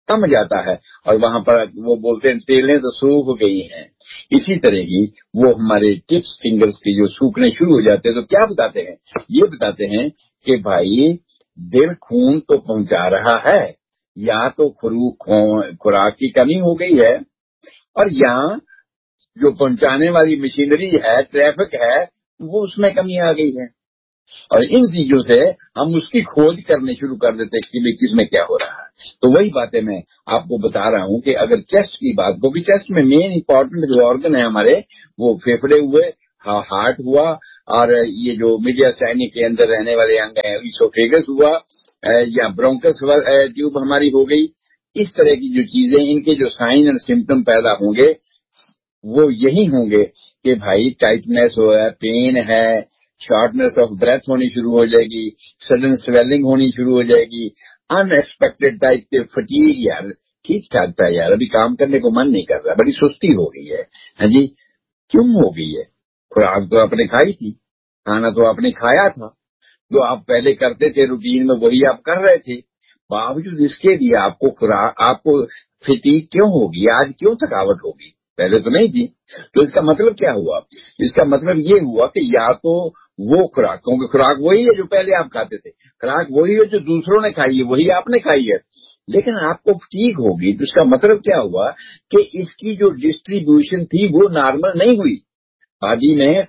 कम जाता है, और वहां पर वो बोलते हैं तेलें तो सूख गई हैं। इसी तरह ही वो हमारे टिप्स फिंगर्स के जो सूखने शुरू हो जाते हैं, तो क्या बताते हैं, ये बताते हैं कि भाई दिल खून तो पहुंचा रहा है, या तो खुराक की कमी हो गई है, और या जो पहुंचाने वाली मशीनरी है, ट्रैफिक है, वो उसमें कमी आ गई है। और इन चीजों से हम उसकी खोज करने शुरू कर देते हैं कि भाई किसमें क्या हो रहा है। तो वही बातें मैं आपको बता रहा हूं कि अगर चेस्ट की बात, क्योंकि चेस्ट में मेन इंपॉर्टेंट जो ऑर्गन है हमारे, वो फेफड़े हुए, हार्ट हुआ, और ये जो मीडिया स्टाइनी के अंदर रहने वाले अंग है, इसोफेगस हुआ, या ब्रोंकस ट्यूब हमारी हो गई। इस तरह की जो चीजें, इनके जो साइन एंड सिम्टम पैदा होंगे वो यही होंगे कि भाई टाइटनेस हो है, पेन है, शॉर्टनेस ऑफ ब्रेथ होनी शुरू हो जाएगी, सडन स्वेलिंग होनी शुरू हो जाएगी, अनएक्सपेक्टेड टाइप के फटीग, यार ठीक ठाक था यार, अभी काम करने को मन नहीं कर रहा, बड़ी सुस्ती हो गई है। हाँ जी, क्यों हो गई है? खुराक तो आपने खाई थी, खाना तो आपने खाया था, जो आप पहले करते थे रूटीन में वही आप कर रहे थे, बावजूद इसके लिए आपको खुराक, आपको फटीग क्यों होगी, आज क्यों थकावट होगी? पहले तो नहीं थी। तो इसका मतलब क्या हुआ? इसका मतलब ये हुआ कि या तो वो खुराक, क्योंकि खुराक वही है जो पहले आप खाते थे, खुराक वही है जो दूसरों ने खाई है, वही आपने खाई है, लेकिन आपको फटीग होगी। तो इसका मतलब क्या हुआ कि इसकी जो डिस्ट्रीब्यूशन थी वो नॉर्मल नहीं हुई। बॉडी में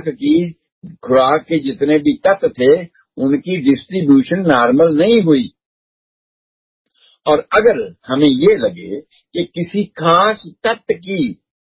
खुराक के जितने भी तत्व थे उनकी डिस्ट्रीब्यूशन नॉर्मल नहीं हुई। और अगर हमें ये लगे कि किसी खास तत्व की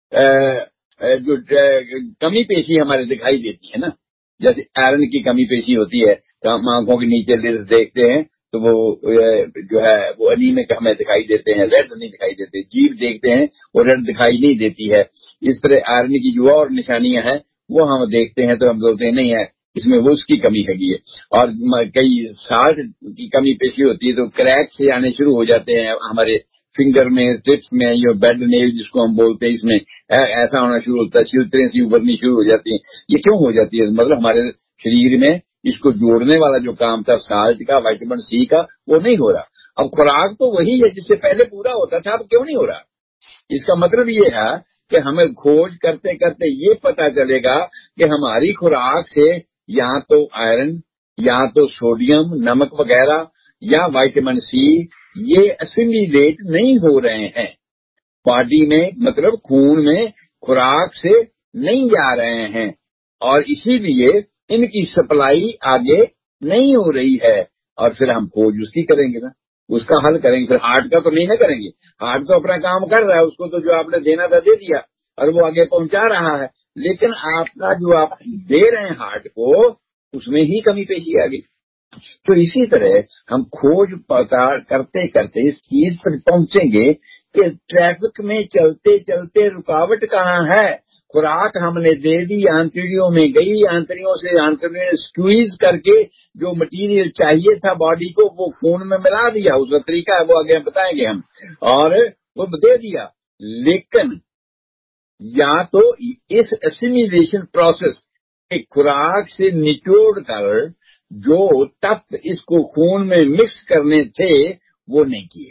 जो कमी पेशी हमारे दिखाई देती है ना, जैसे आयरन की कमी पेशी होती है, तो हम आंखों के नीचे लिड्स देखते हैं तो वो जो है वो अनीमिक हमें दिखाई देते हैं, रेड नहीं दिखाई देते। जीभ देखते हैं वो रेड दिखाई नहीं देती है। इस तरह आयरन की जो और निशानियां हैं वो हम देखते हैं तो हम बोलते हैं नहीं है, इसमें वो उसकी कमी हैगी है। और कई साल्ट की कमी पेशी होती है तो क्रैक से आने शुरू हो जाते हैं हमारे फिंगर में, टिप्स में, ये बेड नेल जिसको हम बोलते हैं, इसमें ऐसा होना शुरू होता है, सिलतरें सी उभरनी शुरू हो जाती है। ये क्यों हो जाती है? मतलब हमारे शरीर में इसको जोड़ने वाला जो काम था साल्ट का, विटामिन सी का, वो नहीं हो रहा। अब खुराक तो वही है जिससे पहले पूरा होता था, अब क्यों नहीं हो रहा? इसका मतलब ये है कि हमें खोज करते करते ये पता चलेगा कि हमारी खुराक से या तो आयरन, या तो सोडियम, नमक वगैरह, या विटामिन सी, ये असिमिलेट नहीं हो रहे हैं बॉडी में, मतलब खून में खुराक से नहीं जा रहे हैं, और इसीलिए इनकी सप्लाई आगे नहीं हो रही है। और फिर हम खोज उसकी करेंगे ना, उसका हल करेंगे। फिर हार्ट का तो नहीं ना करेंगे, हार्ट तो अपना काम कर रहा है, उसको तो जो आपने देना था दे दिया और वो आगे पहुंचा रहा है, लेकिन आपका जो आप दे रहे हैं हार्ट को, उसमें ही कमी पेशी आ गई। तो इसी तरह हम खोज पता करते करते इस चीज पर पहुंचेंगे कि ट्रैफिक में चलते चलते रुकावट कहाँ है। खुराक हमने दे दी, आंतड़ियों में गई, आंतड़ियों से आंतड़ियों स्क्वीज करके जो मटेरियल चाहिए था बॉडी को वो खून में मिला दिया। उसका तरीका है वो आगे बताएंगे हम, और वो दे दिया। लेकिन या तो इस एसिमिलेशन प्रोसेस के खुराक से निचोड़ कर जो तत्व इसको खून में मिक्स करने थे वो नहीं किए,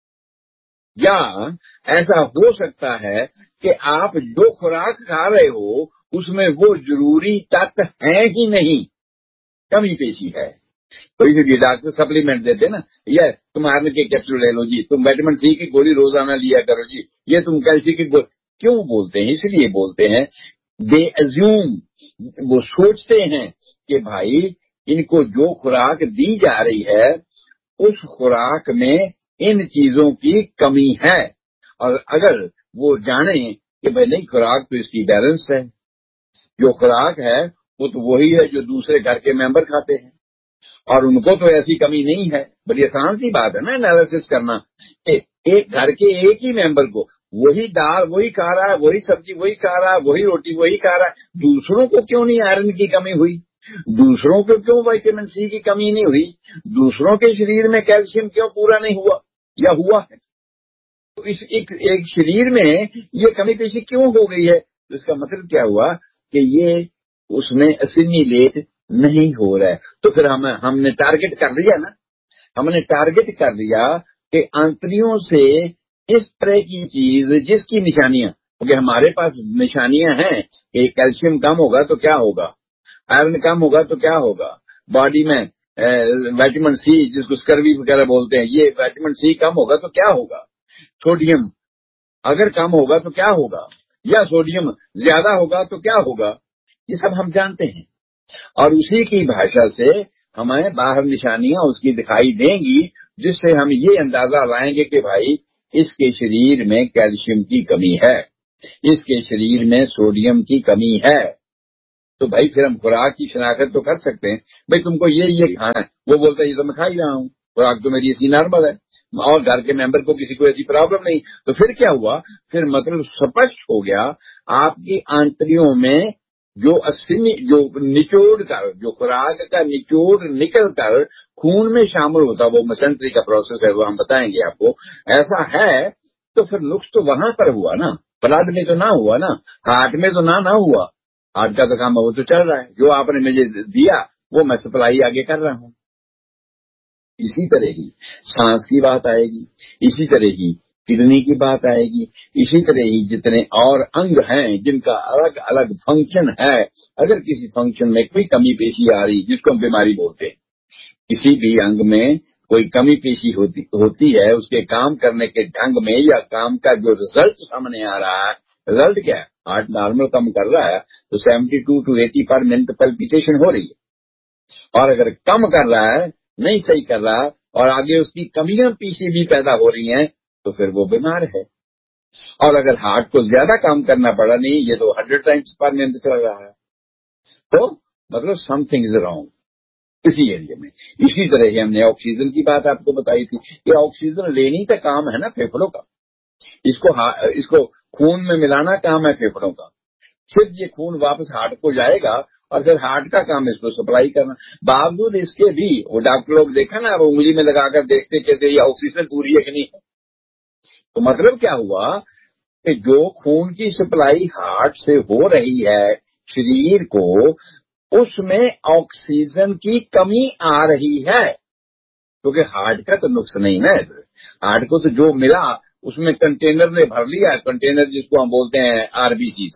या ऐसा हो सकता है कि आप जो खुराक खा रहे हो उसमें वो जरूरी तत्व है ही नहीं, कमी पेशी है। तो इसलिए डॉक्टर सप्लीमेंट देते हैं ना, ये तुम आयरन के कैप्सूल ले लो जी, तुम विटामिन सी की गोली रोजाना लिया करो जी, ये तुम कैल्शियम की गोली। क्यों बोलते हैं? इसलिए बोलते हैं, दे अज्यूम, वो सोचते हैं कि भाई इनको जो खुराक दी जा रही है उस खुराक में इन चीजों की कमी है। और अगर वो जाने कि भाई नहीं, खुराक तो इसकी बैलेंस है, जो खुराक है वो तो वही है जो दूसरे घर के मेंबर खाते हैं, और उनको तो ऐसी कमी नहीं है। बड़ी आसान सी बात है ना एनालिसिस करना। एक घर के एक ही मेंबर को वही दाल वही खा रहा है, वही सब्जी वही खा रहा है, वही रोटी वही खा रहा है, दूसरों को क्यों नहीं आयरन की कमी हुई? दूसरों को क्यों विटामिन सी की कमी नहीं हुई? दूसरों के शरीर में कैल्शियम क्यों पूरा नहीं हुआ, या हुआ है? तो इस एक शरीर में ये कमी पेशी क्यों हो गई है? तो इसका मतलब क्या हुआ कि ये उसमें असिमिलेट नहीं हो रहा है। तो फिर हमने टारगेट कर लिया ना, हमने टारगेट कर लिया कि आंतरियों से इस तरह की चीज जिसकी निशानियां, क्योंकि हमारे पास निशानियां हैं कि कैल्शियम कम होगा तो क्या होगा, आयरन कम होगा तो क्या होगा, बॉडी में विटामिन सी जिसको स्कर्वी वगैरह बोलते हैं, ये विटामिन सी कम होगा तो क्या होगा, सोडियम अगर कम होगा तो क्या होगा, या सोडियम ज्यादा होगा तो क्या होगा, ये सब हम जानते हैं। और उसी की भाषा से हमें बाहर निशानियां उसकी दिखाई देंगी, जिससे हम ये अंदाजा लाएंगे कि भाई इसके शरीर में कैल्शियम की कमी है, इसके शरीर में सोडियम की कमी है। तो भाई फिर हम खुराक की शनाख्त तो कर सकते हैं, भाई तुमको ये खाना है, वो बोलता है ये तो मैं खा ही रहा हूँ, खुराक तो मेरी इसी नॉर्मल है, और घर के मेंबर को किसी को ऐसी प्रॉब्लम नहीं। तो फिर क्या हुआ, फिर मतलब स्पष्ट हो गया आपकी आंतरियों में जो जो निचोड़ कर, जो खुराक का निचोड़ निकल कर खून में शामिल होता, वो मेसेंट्री का प्रोसेस है, वो हम बताएंगे आपको, ऐसा है। तो फिर नुक्स तो वहां पर हुआ ना, ब्लड में तो ना हुआ ना, हार्ट में तो ना हुआ। हार्ट का तो काम वो तो चल रहा है, जो आपने मुझे दिया वो मैं सप्लाई आगे कर रहा हूं। इसी तरह की सांस की बात आएगी, इसी तरह की किडनी की बात आएगी, इसी तरह ही जितने और अंग हैं जिनका अलग अलग फंक्शन है। अगर किसी फंक्शन में कोई कमी पेशी आ रही, जिसको हम बीमारी बोलते हैं, किसी भी अंग में कोई कमी पेशी होती है, उसके काम करने के ढंग में या काम का जो रिजल्ट सामने आ रहा है, रिजल्ट क्या है, हार्ट नॉर्मल कम कर रहा है तो 72 to 80 पर मिनट पल्पिटेशन हो रही है, और अगर कम कर रहा है, नहीं सही कर रहा, और आगे उसकी कमियां पीछे भी पैदा हो रही हैं, तो फिर वो बीमार है। और अगर हार्ट को ज्यादा काम करना पड़ा, नहीं ये तो 100 टाइम्स पर मिनट चल रहा है, तो मतलब समथिंग इज रॉन्ग इसी एरिया में। इसी तरह ही हमने ऑक्सीजन की बात आपको बताई थी कि ऑक्सीजन लेनी का काम है ना फेफड़ों का, इसको खून में मिलाना काम है फेफड़ों का, फिर ये खून वापस हार्ट को जाएगा और फिर हार्ट का काम इसको सप्लाई करना। बावजूद इसके भी वो डॉक्टर लोग देखा ना, वो उंगली में लगाकर देखते कहते ये ऑक्सीजन पूरी है कि नहीं। तो मतलब क्या हुआ कि जो खून की सप्लाई हार्ट से हो रही है शरीर को, उसमें ऑक्सीजन की कमी आ रही है, क्योंकि हार्ट का तो नुक्स नहीं है। हार्ट को तो जो मिला उसमें कंटेनर ने भर लिया, कंटेनर जिसको हम बोलते हैं आरबीसी,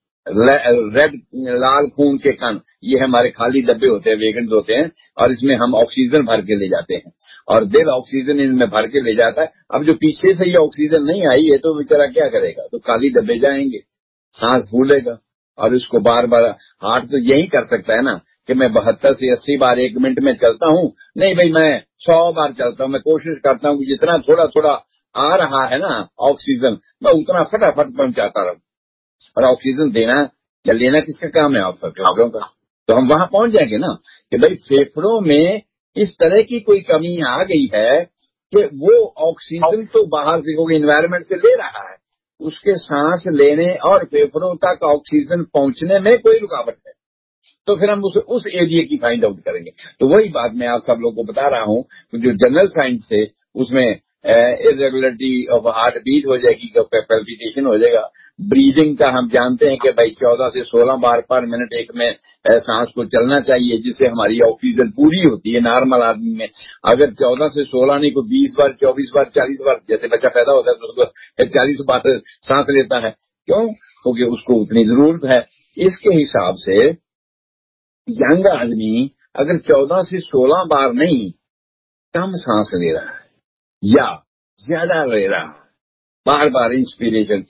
रेड लाल खून के कण, ये हमारे खाली डब्बे होते हैं, वेगन्स होते हैं, और इसमें हम ऑक्सीजन भर के ले जाते हैं, और दिल ऑक्सीजन इनमें भर के ले जाता है। अब जो पीछे से ये ऑक्सीजन नहीं आई है तो बेचारा क्या करेगा, तो खाली डब्बे जाएंगे, सांस फूलेगा, और इसको बार बार हार्ट तो यही कर सकता है ना कि मैं 72 से 80 बार 1 मिनट में चलता हूं, नहीं भाई मैं 100 बार चलता हूं, मैं कोशिश करता हूं कि जितना थोड़ा थोड़ा आ रहा है ना ऑक्सीजन, मैं उतना फटाफट पहुंचाता रहूं। और ऑक्सीजन देना या लेना किसका काम है, आपका फेफड़ों का। तो हम वहां पहुंच जाएंगे ना कि भाई फेफड़ों में इस तरह की कोई कमी आ गई है कि वो ऑक्सीजन तो बाहर से क्योंकि इन्वायरमेंट से ले रहा है, उसके सांस लेने और फेफड़ों तक ऑक्सीजन पहुंचने में कोई रुकावट है, तो फिर हम उस एरिया की फाइंड आउट करेंगे। तो वही बात मैं आप सब लोगों को बता रहा हूं, जो जनरल साइंस थे उसमें इरेगुलरिटी ऑफ हार्ट बीट हो जाएगी, पैल्पिटेशन हो जाएगा। ब्रीदिंग का हम जानते हैं कि भाई 14 से 16 बार पर मिनट एक में सांस को चलना चाहिए, जिससे हमारी ऑक्सीजन पूरी होती है नॉर्मल आदमी में। अगर 14 से 16 नहीं, को 20 बार, 24 बार, 40 बार, जैसे बच्चा पैदा होता है तो उसको 40 बार सांस लेता है, क्यों, क्योंकि उसको उतनी जरूरत है। इसके हिसाब से यंग आदमी अगर 14 से 16 बार नहीं, कम सांस ले रहा है या ज्यादा ले रहा है, बार बार इंस्पिरेशन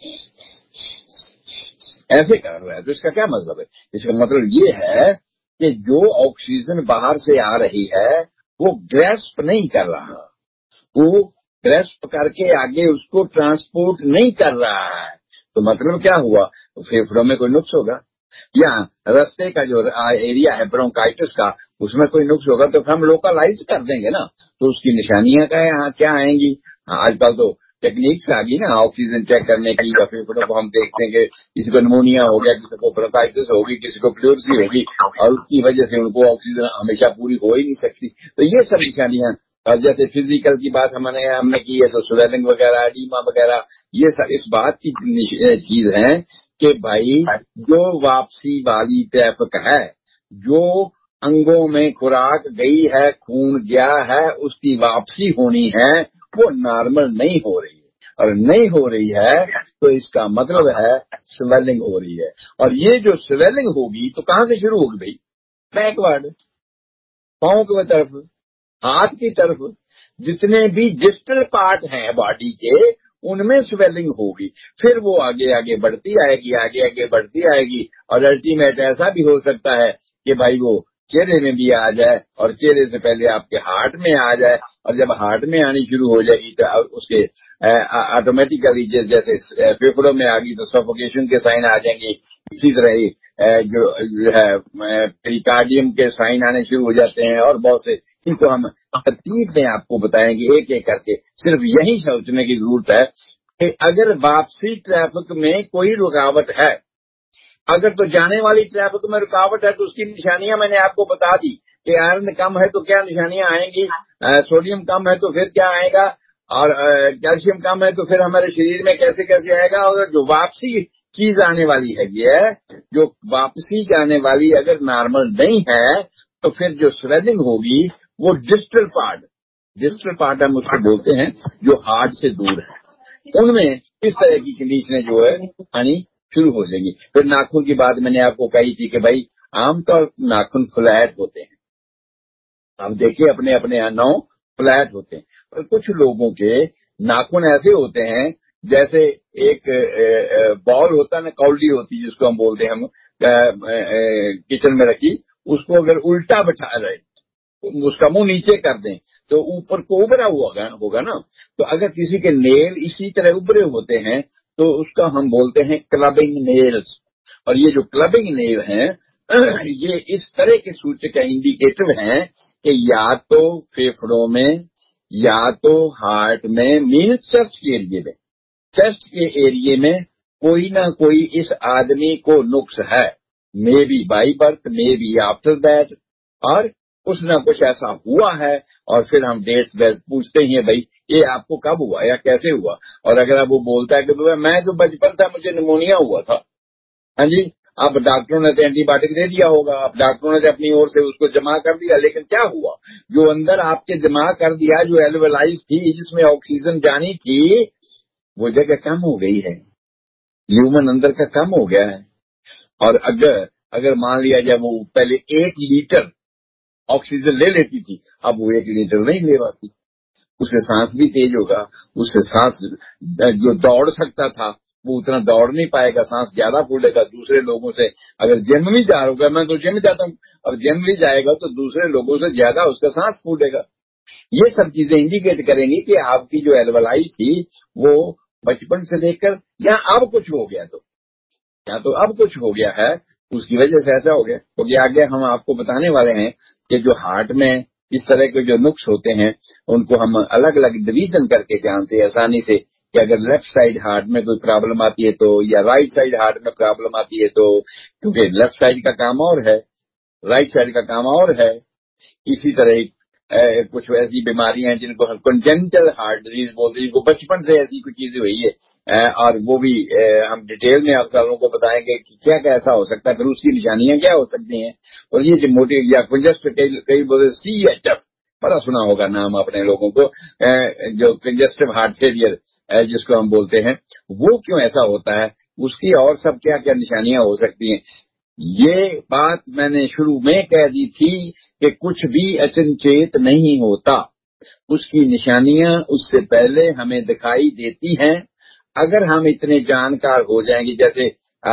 ऐसे कर रहा है, तो इसका क्या मतलब है, इसका मतलब ये है कि जो ऑक्सीजन बाहर से आ रही है वो ग्रेस्प नहीं कर रहा, वो ग्रेस्प करके आगे उसको ट्रांसपोर्ट नहीं कर रहा है। तो मतलब क्या हुआ, तो फेफड़ों में कोई नुक्स होगा, या रास्ते का जो एरिया है ब्रोंकाइटिस का, उसमें कोई नुक्स होगा, तो फिर हम लोकलाइज कर देंगे ना, तो उसकी निशानियां क्या आएंगी। आजकल तो टेक्निक्स आ गई ना ऑक्सीजन चेक करने की, या फेफड़ों को हम देखते हैं कि किसी को निमोनिया हो गया, किसी को ब्रोंकाइटिस होगी, किसी को प्लूरसी होगी, और उसकी वजह से उनको ऑक्सीजन हमेशा पूरी हो ही नहीं सकती। तो ये सब निशानियां, और जैसे फिजिकल की बात हमने की है, तो स्वेलिंग वगैरह, एडीमा वगैरह, ये सब इस बात की चीज है कि भाई जो वापसी वाली ट्रैफिक है, जो अंगों में खुराक गई है, खून गया है, उसकी वापसी होनी है, वो नॉर्मल नहीं हो रही है। और नहीं हो रही है तो इसका मतलब है स्वेलिंग हो रही है। और ये जो स्वेलिंग होगी तो कहां से शुरू होगी भाई? बैकवर्ड, पांव की तरफ, हाथ की तरफ, जितने भी डिस्टल पार्ट हैं बॉडी के उनमें स्वेलिंग होगी। फिर वो आगे आगे बढ़ती आएगी, आगे आगे बढ़ती आएगी, और अल्टीमेट ऐसा भी हो सकता है कि भाई वो चेहरे में भी आ जाए, और चेहरे से पहले आपके हार्ट में आ जाए, और जब हार्ट में आनी शुरू हो जाएगी तो उसके ऑटोमेटिकली जैसे फेफड़ों में आ गई तो सफोकेशन के साइन आ जाएंगे। इसी तरह ही जो है पेरिकार्डियम के साइन आने शुरू हो जाते हैं, और बहुत से, इनको हम तरतीब में आपको बताएंगे एक एक करके। सिर्फ यही सोचने की जरूरत है कि अगर वापसी ट्रैफिक में कोई रुकावट है, अगर तो जाने वाली ट्रैफिक में रुकावट है तो उसकी निशानियां मैंने आपको बता दी कि आयरन कम है तो क्या निशानियां आएंगी, सोडियम कम है तो फिर क्या आएगा, और कैल्शियम कम है तो फिर हमारे शरीर में कैसे कैसे आएगा। और जो वापसी चीज आने वाली है, ये जो वापसी जाने वाली अगर नॉर्मल नहीं है तो फिर जो स्वेलिंग होगी वो डिस्टल पार्ट हम उसको बोलते हैं जो हार्ट से दूर है, उनमें इस तरह की कंडीशनें जो है आनी शुरू हो जाएंगी। फिर नाखून की बात मैंने आपको कही थी कि भाई आमतौर नाखून फ्लैट होते हैं, आप देखिए अपने अपने यहाँ 9 फ्लैट होते हैं, पर कुछ लोगों के नाखून ऐसे होते हैं जैसे एक बॉल होता है ना, कौली होती है जिसको हम बोलते हैं, हम किचन में रखी, उसको अगर उल्टा बैठा रहे, उसका मुंह नीचे कर दें तो ऊपर को उभरा हुआ होगा ना। तो अगर किसी के नेल इसी तरह उभरे होते हैं तो उसका हम बोलते हैं क्लबिंग नेल्स। और ये जो क्लबिंग नेल हैं ये इस तरह के सूचक इंडिकेटर हैं कि या तो फेफड़ों में या तो हार्ट में, मीन चेस्ट के एरिए में कोई ना कोई इस आदमी को नुक्स है, may be by birth, may be after that, और कुछ ना कुछ ऐसा हुआ है। और फिर हम डेट्स वेट्स पूछते ही हैं, भाई ये आपको कब हुआ या कैसे हुआ। और अगर अब वो बोलता है कि मैं जो बचपन था मुझे निमोनिया हुआ था, हाँ जी, अब डॉक्टरों ने तो एंटीबायोटिक दे दिया होगा, अब डॉक्टरों ने तो अपनी ओर से उसको जमा कर दिया, लेकिन क्या हुआ, जो अंदर आपके जमा कर दिया, जो एल्वेलाइज थी जिसमें ऑक्सीजन जानी थी, वो जगह कम हो गई है, ह्यूमन अंदर का कम हो गया है। और अगर मान लिया जाए वो पहले 1 लीटर ऑक्सीजन ले लेती थी, अब वो 1 लीटर नहीं ले पाती, उससे सांस भी तेज होगा, उससे सांस जो दौड़ सकता था वो उतना दौड़ नहीं पाएगा, सांस ज्यादा फूलेगा। दूसरे लोगों से अगर जिम भी जा रहा, मैं तो जिम जाता हूँ, अब जिम भी जाएगा तो दूसरे लोगों से ज्यादा उसका सांस फूलेगा। ये सब चीजें इंडिकेट करेंगी कि आपकी जो एल्वलाई थी वो बचपन से लेकर या अब कुछ हो गया, तो या तो अब कुछ हो गया है उसकी वजह से ऐसा हो गया। क्योंकि आगे हम आपको बताने वाले हैं कि जो हार्ट में इस तरह के जो नुक्स होते हैं उनको हम अलग अलग डिवीजन करके जानते हैं आसानी से, कि अगर लेफ्ट साइड हार्ट में कोई प्रॉब्लम आती है तो, या राइट साइड हार्ट में प्रॉब्लम आती है तो, क्योंकि लेफ्ट साइड का काम और है, राइट साइड का काम और है। इसी तरह कुछ ऐसी बीमारियां हैं जिनको हम कंजेनिटल हार्ट डिजीज बोलते हैं, जिनको बचपन से ऐसी कुछ चीजें हुई है, और वो भी हम डिटेल में आप सालों को बताएंगे कि क्या क्या ऐसा हो सकता है, फिर उसकी निशानियां क्या हो सकती हैं। और ये जो मोटी या कंजस्ट, कई बोलते CHF, बड़ा सुना होगा नाम अपने लोगों को, जो कंजेस्टिव हार्ट फेलियर जिसको हम बोलते हैं, वो क्यों ऐसा होता है, उसकी और सब क्या क्या निशानियां हो सकती हैं। ये बात मैंने शुरू में कह दी थी कि कुछ भी अचनचेत नहीं होता, उसकी निशानियां उससे पहले हमें दिखाई देती हैं। अगर हम इतने जानकार हो जाएंगे, जैसे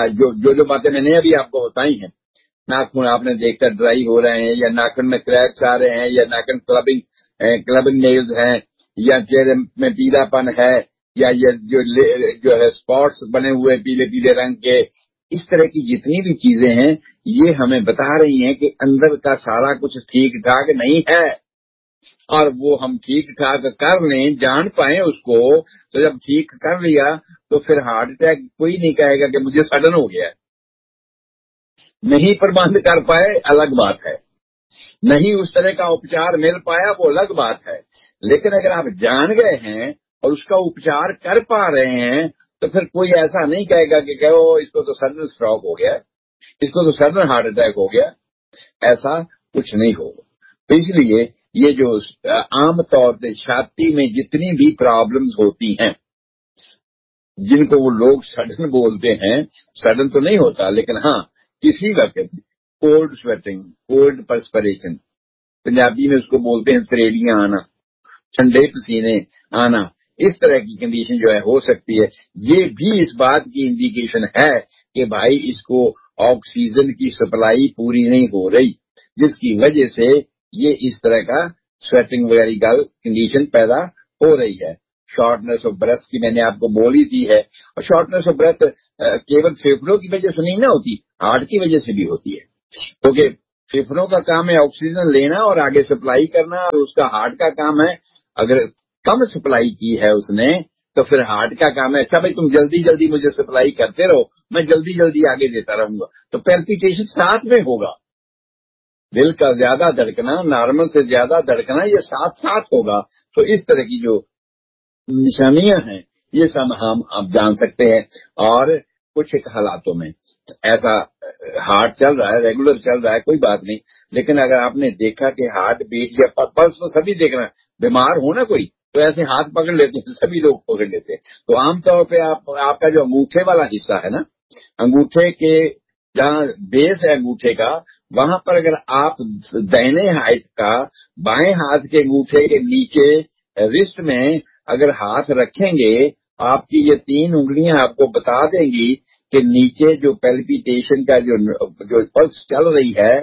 जो बातें मैंने अभी आपको बताई हैं, नाखून आपने देखकर ड्राई हो रहे हैं, या नाखून में क्रैक्स आ रहे हैं, या नाखून क्लबिंग नेल्स हैं, या चेहरे में पीलापन है, या ये जो है स्पॉट्स बने हुए पीले पीले रंग के, इस तरह की जितनी भी चीजें हैं ये हमें बता रही हैं कि अंदर का सारा कुछ ठीक ठाक नहीं है। और वो हम ठीक ठाक कर लें, जान पाए उसको, तो जब ठीक कर लिया तो फिर हार्ट अटैक कोई नहीं कहेगा कि मुझे सडन हो गया। नहीं प्रबंध कर पाए अलग बात है, नहीं उस तरह का उपचार मिल पाया वो अलग बात है, लेकिन अगर आप जान गए हैं और उसका उपचार कर पा रहे हैं तो फिर कोई ऐसा नहीं कहेगा कि कहो इसको तो सडन स्ट्रोक हो गया, इसको तो सडन हार्ट अटैक हो गया। ऐसा कुछ नहीं होगा। तो इसलिए ये जो आम तौर पे छाती में जितनी भी प्रॉब्लम्स होती हैं, जिनको वो लोग सडन बोलते हैं, सडन तो नहीं होता लेकिन हाँ किसी वक्त कोल्ड स्वेटिंग, कोल्ड पर्सपरेशन, पंजाबी में उसको बोलते हैं त्रेड़ियां आना, ठंडे पसीने आना, इस तरह की कंडीशन जो है हो सकती है। ये भी इस बात की इंडिकेशन है कि भाई इसको ऑक्सीजन की सप्लाई पूरी नहीं हो रही, जिसकी वजह से ये इस तरह का स्वेटिंग वगैरह कंडीशन पैदा हो रही है। शॉर्टनेस ऑफ ब्रेथ की मैंने आपको बोली दी है, और शॉर्टनेस ऑफ ब्रेथ केवल फेफड़ों की वजह से नहीं ना होती, हार्ट की वजह से भी होती है, क्योंकि फेफड़ों का काम है ऑक्सीजन लेना और आगे सप्लाई करना, और उसका हार्ट का काम है अगर कम सप्लाई की है उसने तो फिर हार्ट का काम है अच्छा भाई तुम जल्दी जल्दी मुझे सप्लाई करते रहो, मैं जल्दी जल्दी आगे देता रहूंगा, तो पैल्पिटेशन साथ में होगा। दिल का ज्यादा धड़कना, नॉर्मल से ज्यादा धड़कना, ये साथ साथ होगा। तो इस तरह की जो निशानियां हैं ये सब हम अब जान सकते हैं। और कुछ एक हालातों में ऐसा हार्ट चल रहा है, रेगुलर चल रहा है, कोई बात नहीं, लेकिन अगर आपने देखा कि हार्ट बीट या पल्स तो सभी देखना, बीमार हो ना कोई तो ऐसे हाथ पकड़ लेते हैं, सभी लोग पकड़ लेते हैं। तो आमतौर पे आपका जो अंगूठे वाला हिस्सा है ना, अंगूठे के जहाँ बेस है अंगूठे का, वहां पर अगर आप दाहिने हाथ का बाएं हाथ के अंगूठे के नीचे रिस्ट में अगर हाथ रखेंगे, आपकी ये 3 उंगलियां आपको बता देंगी कि नीचे जो पैल्पिटेशन का जो पल्स चल रही है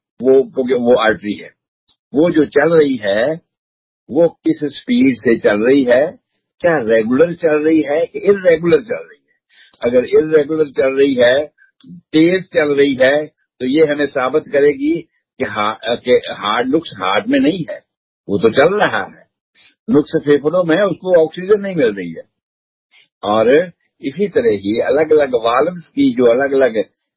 वो आर्टरी है, वो जो चल रही है वो किस स्पीड से चल रही है, क्या रेगुलर चल रही है कि इर्रेगुलर चल रही है। अगर इर्रेगुलर चल रही है, तेज चल रही है, तो ये हमें साबित करेगी कि हार्ट नुक्स हार्ट में नहीं है, वो तो चल रहा है, नुक्स फेफड़ों में है, उसको ऑक्सीजन नहीं मिल रही है। और इसी तरह ही अलग अलग वाल्व्स की जो अलग अलग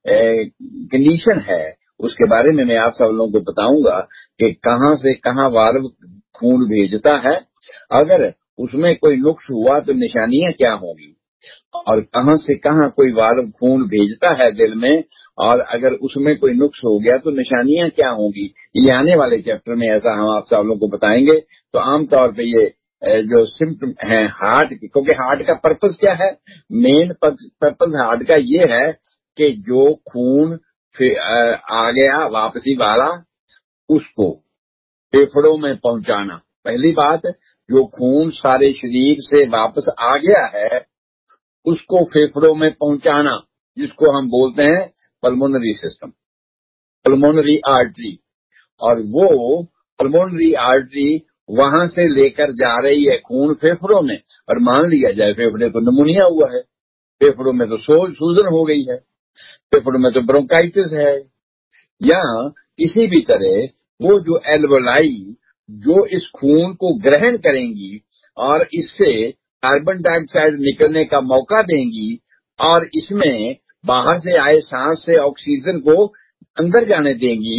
कंडीशन है उसके बारे में मैं आप सब लोगों को बताऊंगा कि कहां से कहां वाल्व खून भेजता है, अगर उसमें कोई नुक्स हुआ तो निशानियां क्या होंगी, और कहां से कहां कोई वाल्व खून भेजता है दिल में, और अगर उसमें कोई नुक्स हो गया तो निशानियां क्या होंगी, ये आने वाले चैप्टर में ऐसा हम आप सब लोगों को बताएंगे। तो आमतौर पे ये जो सिम्टम है हार्ट की, क्योंकि हार्ट का पर्पस क्या है, मेन पर्पस हार्ट का ये है कि जो खून आ गया वापसी वाला उसको फेफड़ों में पहुंचाना। पहली बात, जो खून सारे शरीर से वापस आ गया है उसको फेफड़ों में पहुंचाना, जिसको हम बोलते हैं पल्मोनरी सिस्टम, पल्मोनरी आर्टरी। और वो पल्मोनरी आर्टरी वहां से लेकर जा रही है खून फेफड़ों में, और मान लिया जाए फेफड़े को निमोनिया हुआ है, फेफड़ों में तो सूजन हो गई है, फेफड़ों में तो ब्रोंकाइटिस है, या किसी भी तरह वो जो एल्वोलाई जो इस खून को ग्रहण करेंगी और इससे कार्बन डाइऑक्साइड निकलने का मौका देंगी, और इसमें बाहर से आए सांस से ऑक्सीजन को अंदर जाने देंगी,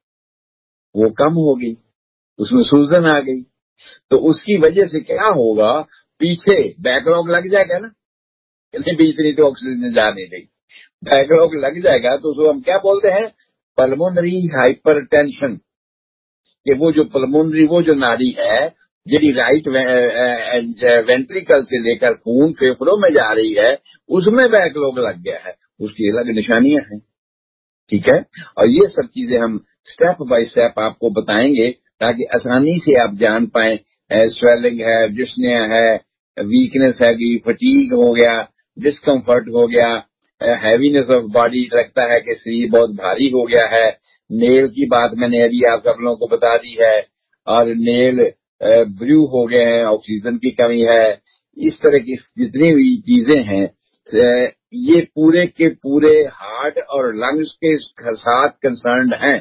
वो कम होगी, उसमें सूजन आ गई। तो उसकी वजह से क्या होगा, पीछे बैकलॉग लग जाएगा ना, इतनी भी इतनी तो ऑक्सीजन जा नहीं रही, बैकलॉग लग जाएगा तो उसको हम क्या बोलते हैं, पल्मोनरी हाइपरटेंशन। कि वो जो पल्मोनरी वो जो नाड़ी है यदि राइट वेंट्रिकल से लेकर खून फेफड़ों में जा रही है, उसमें बैकलॉग लग गया है, उसकी अलग निशानियां हैं। ठीक है, और ये सब चीजें हम स्टेप बाय स्टेप आपको बताएंगे ताकि आसानी से आप जान पाए। स्वेलिंग है, डिस्निया है, वीकनेस है, फटीग हो गया, डिस्कम्फर्ट हो गया, हैवीनेस ऑफ बॉडी, लगता है कि शरीर बहुत भारी हो गया है, नेल की बात मैंने अभी आप सब लोगों को बता दी है, और नेल ब्लू हो गए हैं, ऑक्सीजन की कमी है, इस तरह की जितनी भी चीजें हैं ये पूरे के पूरे हार्ट और लंग्स के साथ कंसर्न्ड हैं।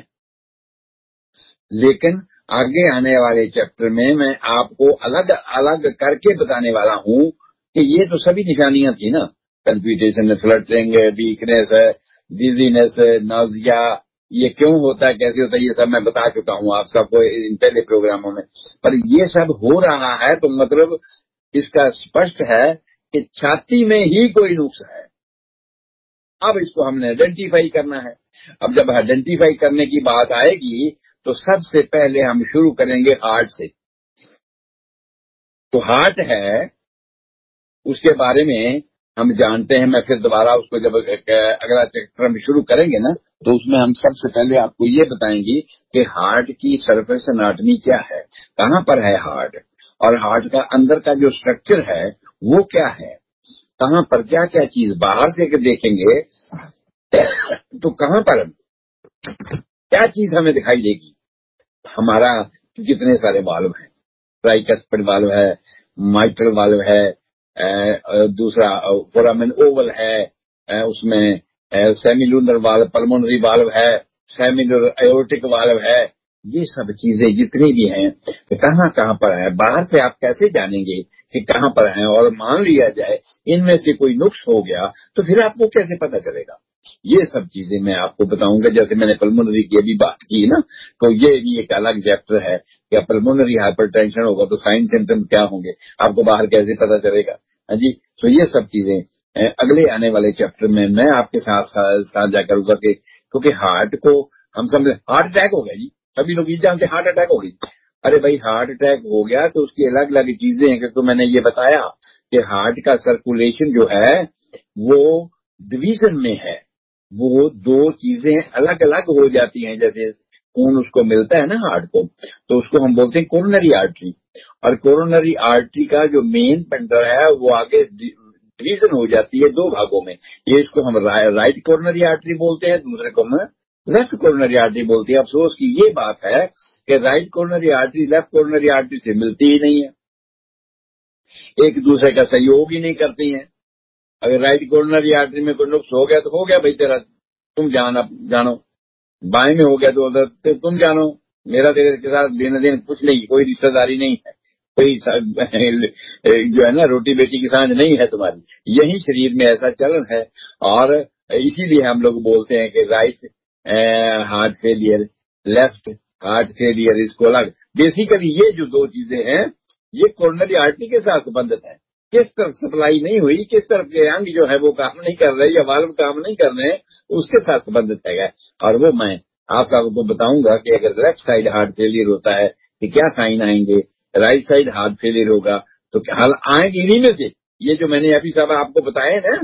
लेकिन आगे आने वाले चैप्टर में मैं आपको अलग अलग करके बताने वाला हूं कि ये तो सभी निशानियां थी ना, computation, fluttering, weakness, dizziness, Nazia, ये क्यों होता है, कैसे होता है, ये सब मैं बता चुका हूं आप सबको इन पहले प्रोग्रामों में। पर ये सब हो रहा है तो मतलब इसका स्पष्ट है कि छाती में ही कोई नुक्स है। अब इसको हमने आइडेंटिफाई करना है। अब जब आइडेंटिफाई करने की बात आएगी तो सबसे पहले हम शुरू करेंगे हार्ट से। तो हार्ट है, उसके बारे में हम जानते हैं। मैं फिर दोबारा उसको जब अगला चैप्टर हम शुरू करेंगे ना, तो उसमें हम सबसे पहले आपको ये बताएंगे कि हार्ट की सरफेस एनाटॉमी क्या है, कहाँ पर है हार्ट, और हार्ट का अंदर का जो स्ट्रक्चर है वो क्या है, कहाँ पर क्या क्या चीज बाहर से देखेंगे तो कहाँ पर क्या चीज हमें दिखाई देगी। हमारा कितने सारे वाल्व हैं, ट्राइकस्पिड वाल्व है, माइट्रल वाल्व है, दूसरा फोरामेन ओवल है, उसमें सेमिलुनर वाल्व, पल्मोनरी वाल्व है, सेमिलर एओर्टिक वाल्व है। ये सब चीजें जितनी भी हैं कहाँ कहाँ पर है, बाहर से आप कैसे जानेंगे कि कहाँ पर है। और मान लिया जाए इनमें से कोई नुक्स हो गया तो फिर आपको कैसे पता चलेगा। ये सब चीजें मैं आपको बताऊंगा। जैसे मैंने पल्मोनरी की अभी बात की ना, तो ये भी एक अलग चैप्टर है कि पल्मोनरी हाइपरटेंशन होगा तो साइन सिम्टम्स क्या होंगे, आपको बाहर कैसे पता चलेगा। हाँ जी, तो ये सब चीजें अगले आने वाले चैप्टर में मैं आपके साथ साझा करूंगा कि क्योंकि हार्ट को हम समझ, हार्ट अटैक हो गया जी, सभी लोग ये जानते हार्ट अटैक हो गई। अरे भाई, हार्ट अटैक हो गया तो उसकी अलग अलग चीजें हैं। क्योंकि मैंने ये बताया कि हार्ट का सर्कुलेशन जो है वो डिवीजन में है, वो दो चीजें अलग अलग हो जाती हैं। जैसे खून उसको मिलता है ना हार्ट को, तो उसको हम बोलते हैं कोरोनरी आर्टरी, और कोरोनरी आर्टरी का जो मेन पंडर है वो आगे डिवीजन हो जाती है दो भागों में। ये इसको हम राइट कोरोनरी आर्टरी बोलते हैं, दूसरे को हम लेफ्ट कोरोनरी आर्टरी बोलते हैं। अफसोस की ये बात है कि right coronary artery left coronary artery से मिलती ही नहीं है, एक दूसरे का सहयोग ही नहीं करती हैं। अगर राइट कोरोनरी आर्टरी में कोई नुक्स हो गया तो हो गया भाई तेरा, तुम जानो। बाएं में हो गया तो उधर तो तुम जानो, मेरा तेरे के साथ लेना देना कुछ नहीं, कोई रिश्तेदारी नहीं है, कोई जो है ना रोटी बेटी की सांझ नहीं है तुम्हारी। यही शरीर में ऐसा चलन है। और इसीलिए हम लोग बोलते हैं कि right heart failure, left heart failure, इसको अलग। बेसिकली ये जो दो चीजें हैं ये कोरोनरी आर्टरी के साथ संबंधित है। किस तरफ सप्लाई नहीं हुई, किस तरफ के अंग जो है वो काम नहीं कर रहे या वाल्व काम नहीं कर रहे, उसके साथ संबंधित है। और वो मैं आप सबको बताऊंगा कि अगर लेफ्ट साइड हार्ट फेलियर होता है तो क्या साइन आएंगे, राइट साइड हार्ट फेलियर होगा तो क्या हाल आएंगे। इन्हीं में से ये जो मैंने अभी सब आपको बताए ना,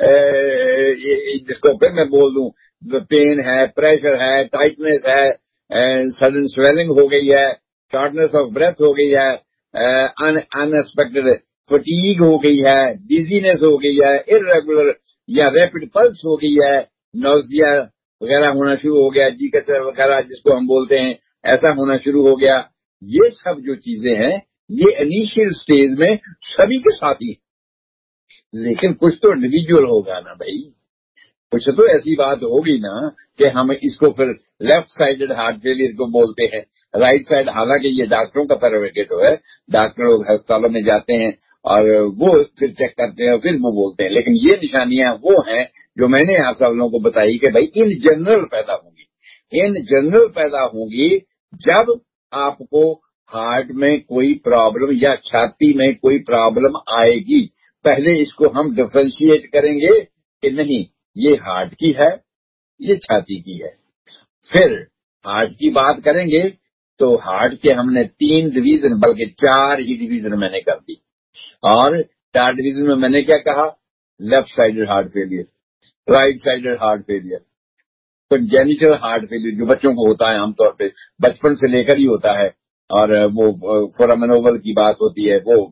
जिसको फिर मैं बोल दूं, पेन है, प्रेशर है, टाइटनेस है, सडन स्वेलिंग हो गई है, शॉर्टनेस ऑफ ब्रेथ हो गई है, अनएक्सपेक्टेड फटीग हो गई है, डिजीनेस हो गई है, इरेगुलर या रैपिड पल्स हो गई है, नोजिया वगैरह होना शुरू हो गया, जी कचरा वगैरह जिसको हम बोलते हैं, ऐसा होना शुरू हो गया। ये सब जो चीजें हैं ये इनिशियल स्टेज में सभी के साथ ही, लेकिन कुछ तो इंडिविजुअल होगा ना भाई, कुछ तो ऐसी बात होगी ना कि हम इसको फिर लेफ्ट साइडेड हार्ट फेलियर को बोलते हैं, राइट साइड। हालांकि ये डॉक्टरों का प्रेरोगेटिव है, डॉक्टर लोग अस्पतालों में जाते हैं और वो फिर चेक करते हैं और फिर वो बोलते हैं। लेकिन ये निशानियां वो हैं जो मैंने आप सब लोगों को बताई कि भाई इन जनरल पैदा होंगी, इन जनरल पैदा होंगी जब आपको हार्ट में कोई प्रॉब्लम या छाती में कोई प्रॉब्लम आएगी। पहले इसको हम डिफरेंशिएट करेंगे कि नहीं ये हार्ट की है, ये छाती की है। फिर हार्ट की बात करेंगे तो हार्ट के हमने 3 डिवीजन बल्कि 4 ही डिवीजन मैंने कर दी। और 4 डिवीजन में मैंने क्या कहा, left sided heart failure, right sided heart failure, congenital heart failure जो बच्चों को होता है आमतौर पे, बचपन से लेकर ही होता है। और वो फोरामेन ओवल की बात होती है, वो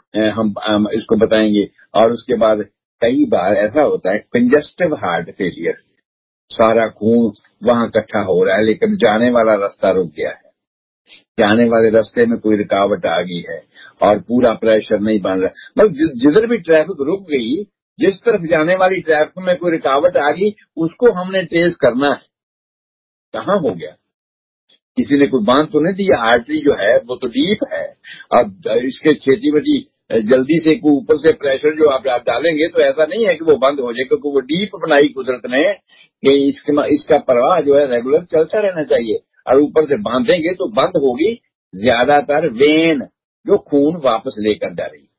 हम इसको बताएंगे। और उसके बाद कई बार ऐसा होता है कंजेस्टिव हार्ट फेलियर, सारा खून वहां इकट्ठा हो रहा है लेकिन जाने वाला रास्ता रुक गया है, जाने वाले रास्ते में कोई रुकावट आ गई है और पूरा प्रेशर नहीं बन रहा। मतलब जिधर भी ट्रैफिक रुक गई, जिस तरफ जाने वाली ट्रैफिक में कोई रुकावट आ गई, उसको हमने ट्रेस करना है कहाँ हो गया। किसी ने कोई बांध तो नहीं दिया, आर्टरी जो है वो तो डीप है। अब इसके छेती बटी जल्दी से ऊपर से प्रेशर जो आप डालेंगे तो ऐसा नहीं है कि वो बंद हो जाए, क्योंकि वो डीप बनाई कुदरत ने कि इसका प्रवाह जो है रेगुलर चलता रहना चाहिए। और ऊपर से बांधेंगे तो बंद होगी ज्यादातर वेन जो खून वापस लेकर जा रही,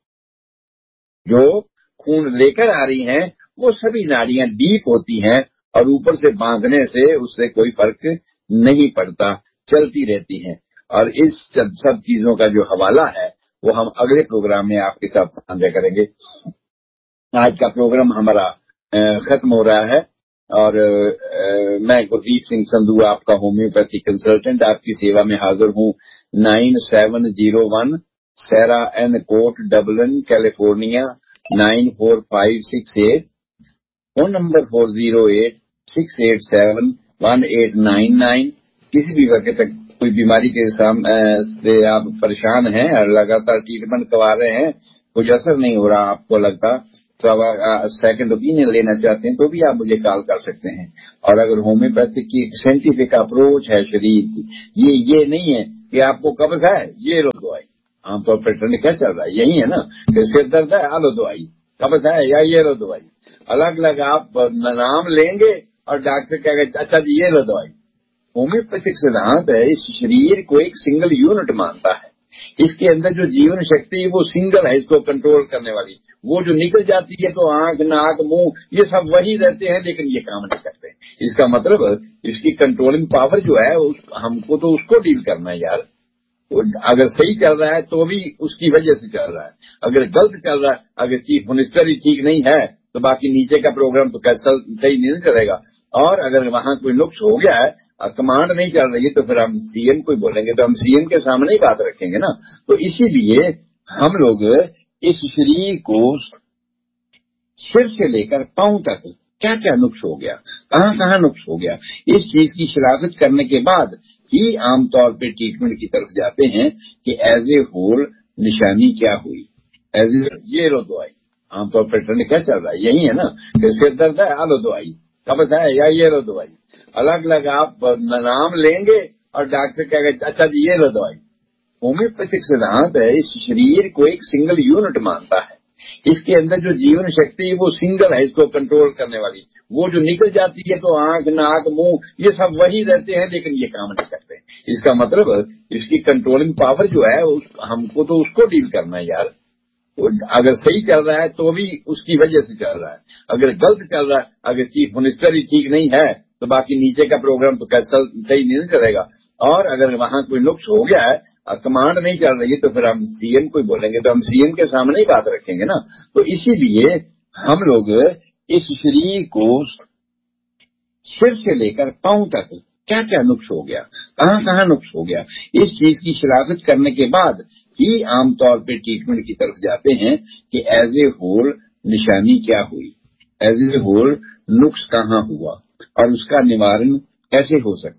जो खून लेकर आ रही हैं वो सभी नाड़ियां डीप होती हैं और ऊपर से बांधने से उससे कोई फर्क नहीं पड़ता। चलती रहती हैं। और इस सब चीजों का जो हवाला है वो हम अगले प्रोग्राम में आपके साथ साझा करेंगे। आज का प्रोग्राम हमारा खत्म हो रहा है और मैं गुरदीप सिंह संधू आपका होम्योपैथी कंसल्टेंट आपकी सेवा में हाजिर हूँ। 9701 सेरा N court Dublin California 94568। Phone number 408-687-1899। किसी भी वक्त तक कोई बीमारी के से आप परेशान हैं और लगातार ट्रीटमेंट करवा रहे हैं, कुछ असर नहीं हो रहा, आपको लगता तो आप सेकंड ओपिनियन लेना चाहते हैं तो भी आप मुझे कॉल कर सकते हैं। और अगर होम्योपैथिक की साइंटिफिक अप्रोच है शरीर की, ये नहीं है कि आपको कब्ज है ये लो दवाई। आमतौर पर ट्रेंड क्या चल रहा है, यही है ना कि सिर दर्द है आ लो दवाई, कब्ज है या ये लो दवाई। अलग अलग आप नाम लेंगे और डॉक्टर कहेगा अच्छा जी ये लो दवाई। होम्योपैथिक सिद्धांत है इस शरीर को एक सिंगल यूनिट मानता है। इसके अंदर जो जीवन शक्ति है वो सिंगल है, इसको कंट्रोल करने वाली। वो जो निकल जाती है तो आंख नाक मुंह ये सब वही रहते हैं लेकिन ये काम नहीं करते। इसका मतलब इसकी कंट्रोलिंग पावर जो है हमको तो उसको डील करना है यार। अगर सही चल रहा है तो भी उसकी वजह से चल रहा है, अगर गलत चल रहा है, अगर चीफ मिनिस्टर ही ठीक नहीं है तो बाकी नीचे का प्रोग्राम तो कैसा सही नहीं चलेगा। और अगर वहां कोई नुक्स हो गया है, कमांड नहीं चल रही है, तो फिर हम सीएम को बोलेंगे तो हम सीएम के सामने ही बात रखेंगे ना। तो इसीलिए हम लोग इस शरीर को सिर से लेकर पांव तक क्या क्या नुक्स हो गया, कहाँ कहाँ नुक्स हो गया, इस चीज की शिनाख्त करने के बाद ही आमतौर पे ट्रीटमेंट की तरफ जाते हैं कि एज ए होल निशानी क्या हुई। एज ये लो दवाई। आमतौर पर ट्रेंड क्या चल रहा है, यही है ना कि सिर दर्द है आ लो दवाई, कब्ज है या ये लो दवाई। अलग अलग आप नाम लेंगे और डॉक्टर कहेगा अच्छा जी ये लो दवाई। होम्योपैथिक सिद्धांत है इस शरीर को एक सिंगल यूनिट मानता है। इसके अंदर जो जीवन शक्ति है वो सिंगल है, इसको कंट्रोल करने वाली। वो जो निकल जाती है तो आंख नाक मुंह ये सब वही रहते हैं लेकिन ये काम नहीं करते। इसका मतलब इसकी कंट्रोलिंग पावर जो है हमको तो उसको डील करना है यार। अगर सही चल रहा है तो भी उसकी वजह से चल रहा है, अगर गलत चल रहा है, अगर चीफ मिनिस्टर ही ठीक नहीं है तो बाकी नीचे का प्रोग्राम तो कैसा सही नहीं चलेगा। और अगर वहां कोई नुक्स हो गया है, कमांड नहीं चल रही है, तो फिर हम सीएम को बोलेंगे तो हम सीएम के सामने ही बात रखेंगे ना। तो इसीलिए हम लोग इस शरीर को सिर से लेकर पांव तक क्या क्या नुक्स हो गया, कहाँ कहाँ नुक्स हो गया, इस चीज की शिनाख्त करने के बाद ही आमतौर पे ट्रीटमेंट की तरफ जाते हैं कि एज ए होल निशानी क्या हुई, एज ए होल नुक्स कहाँ हुआ और उसका निवारण कैसे हो सकता है।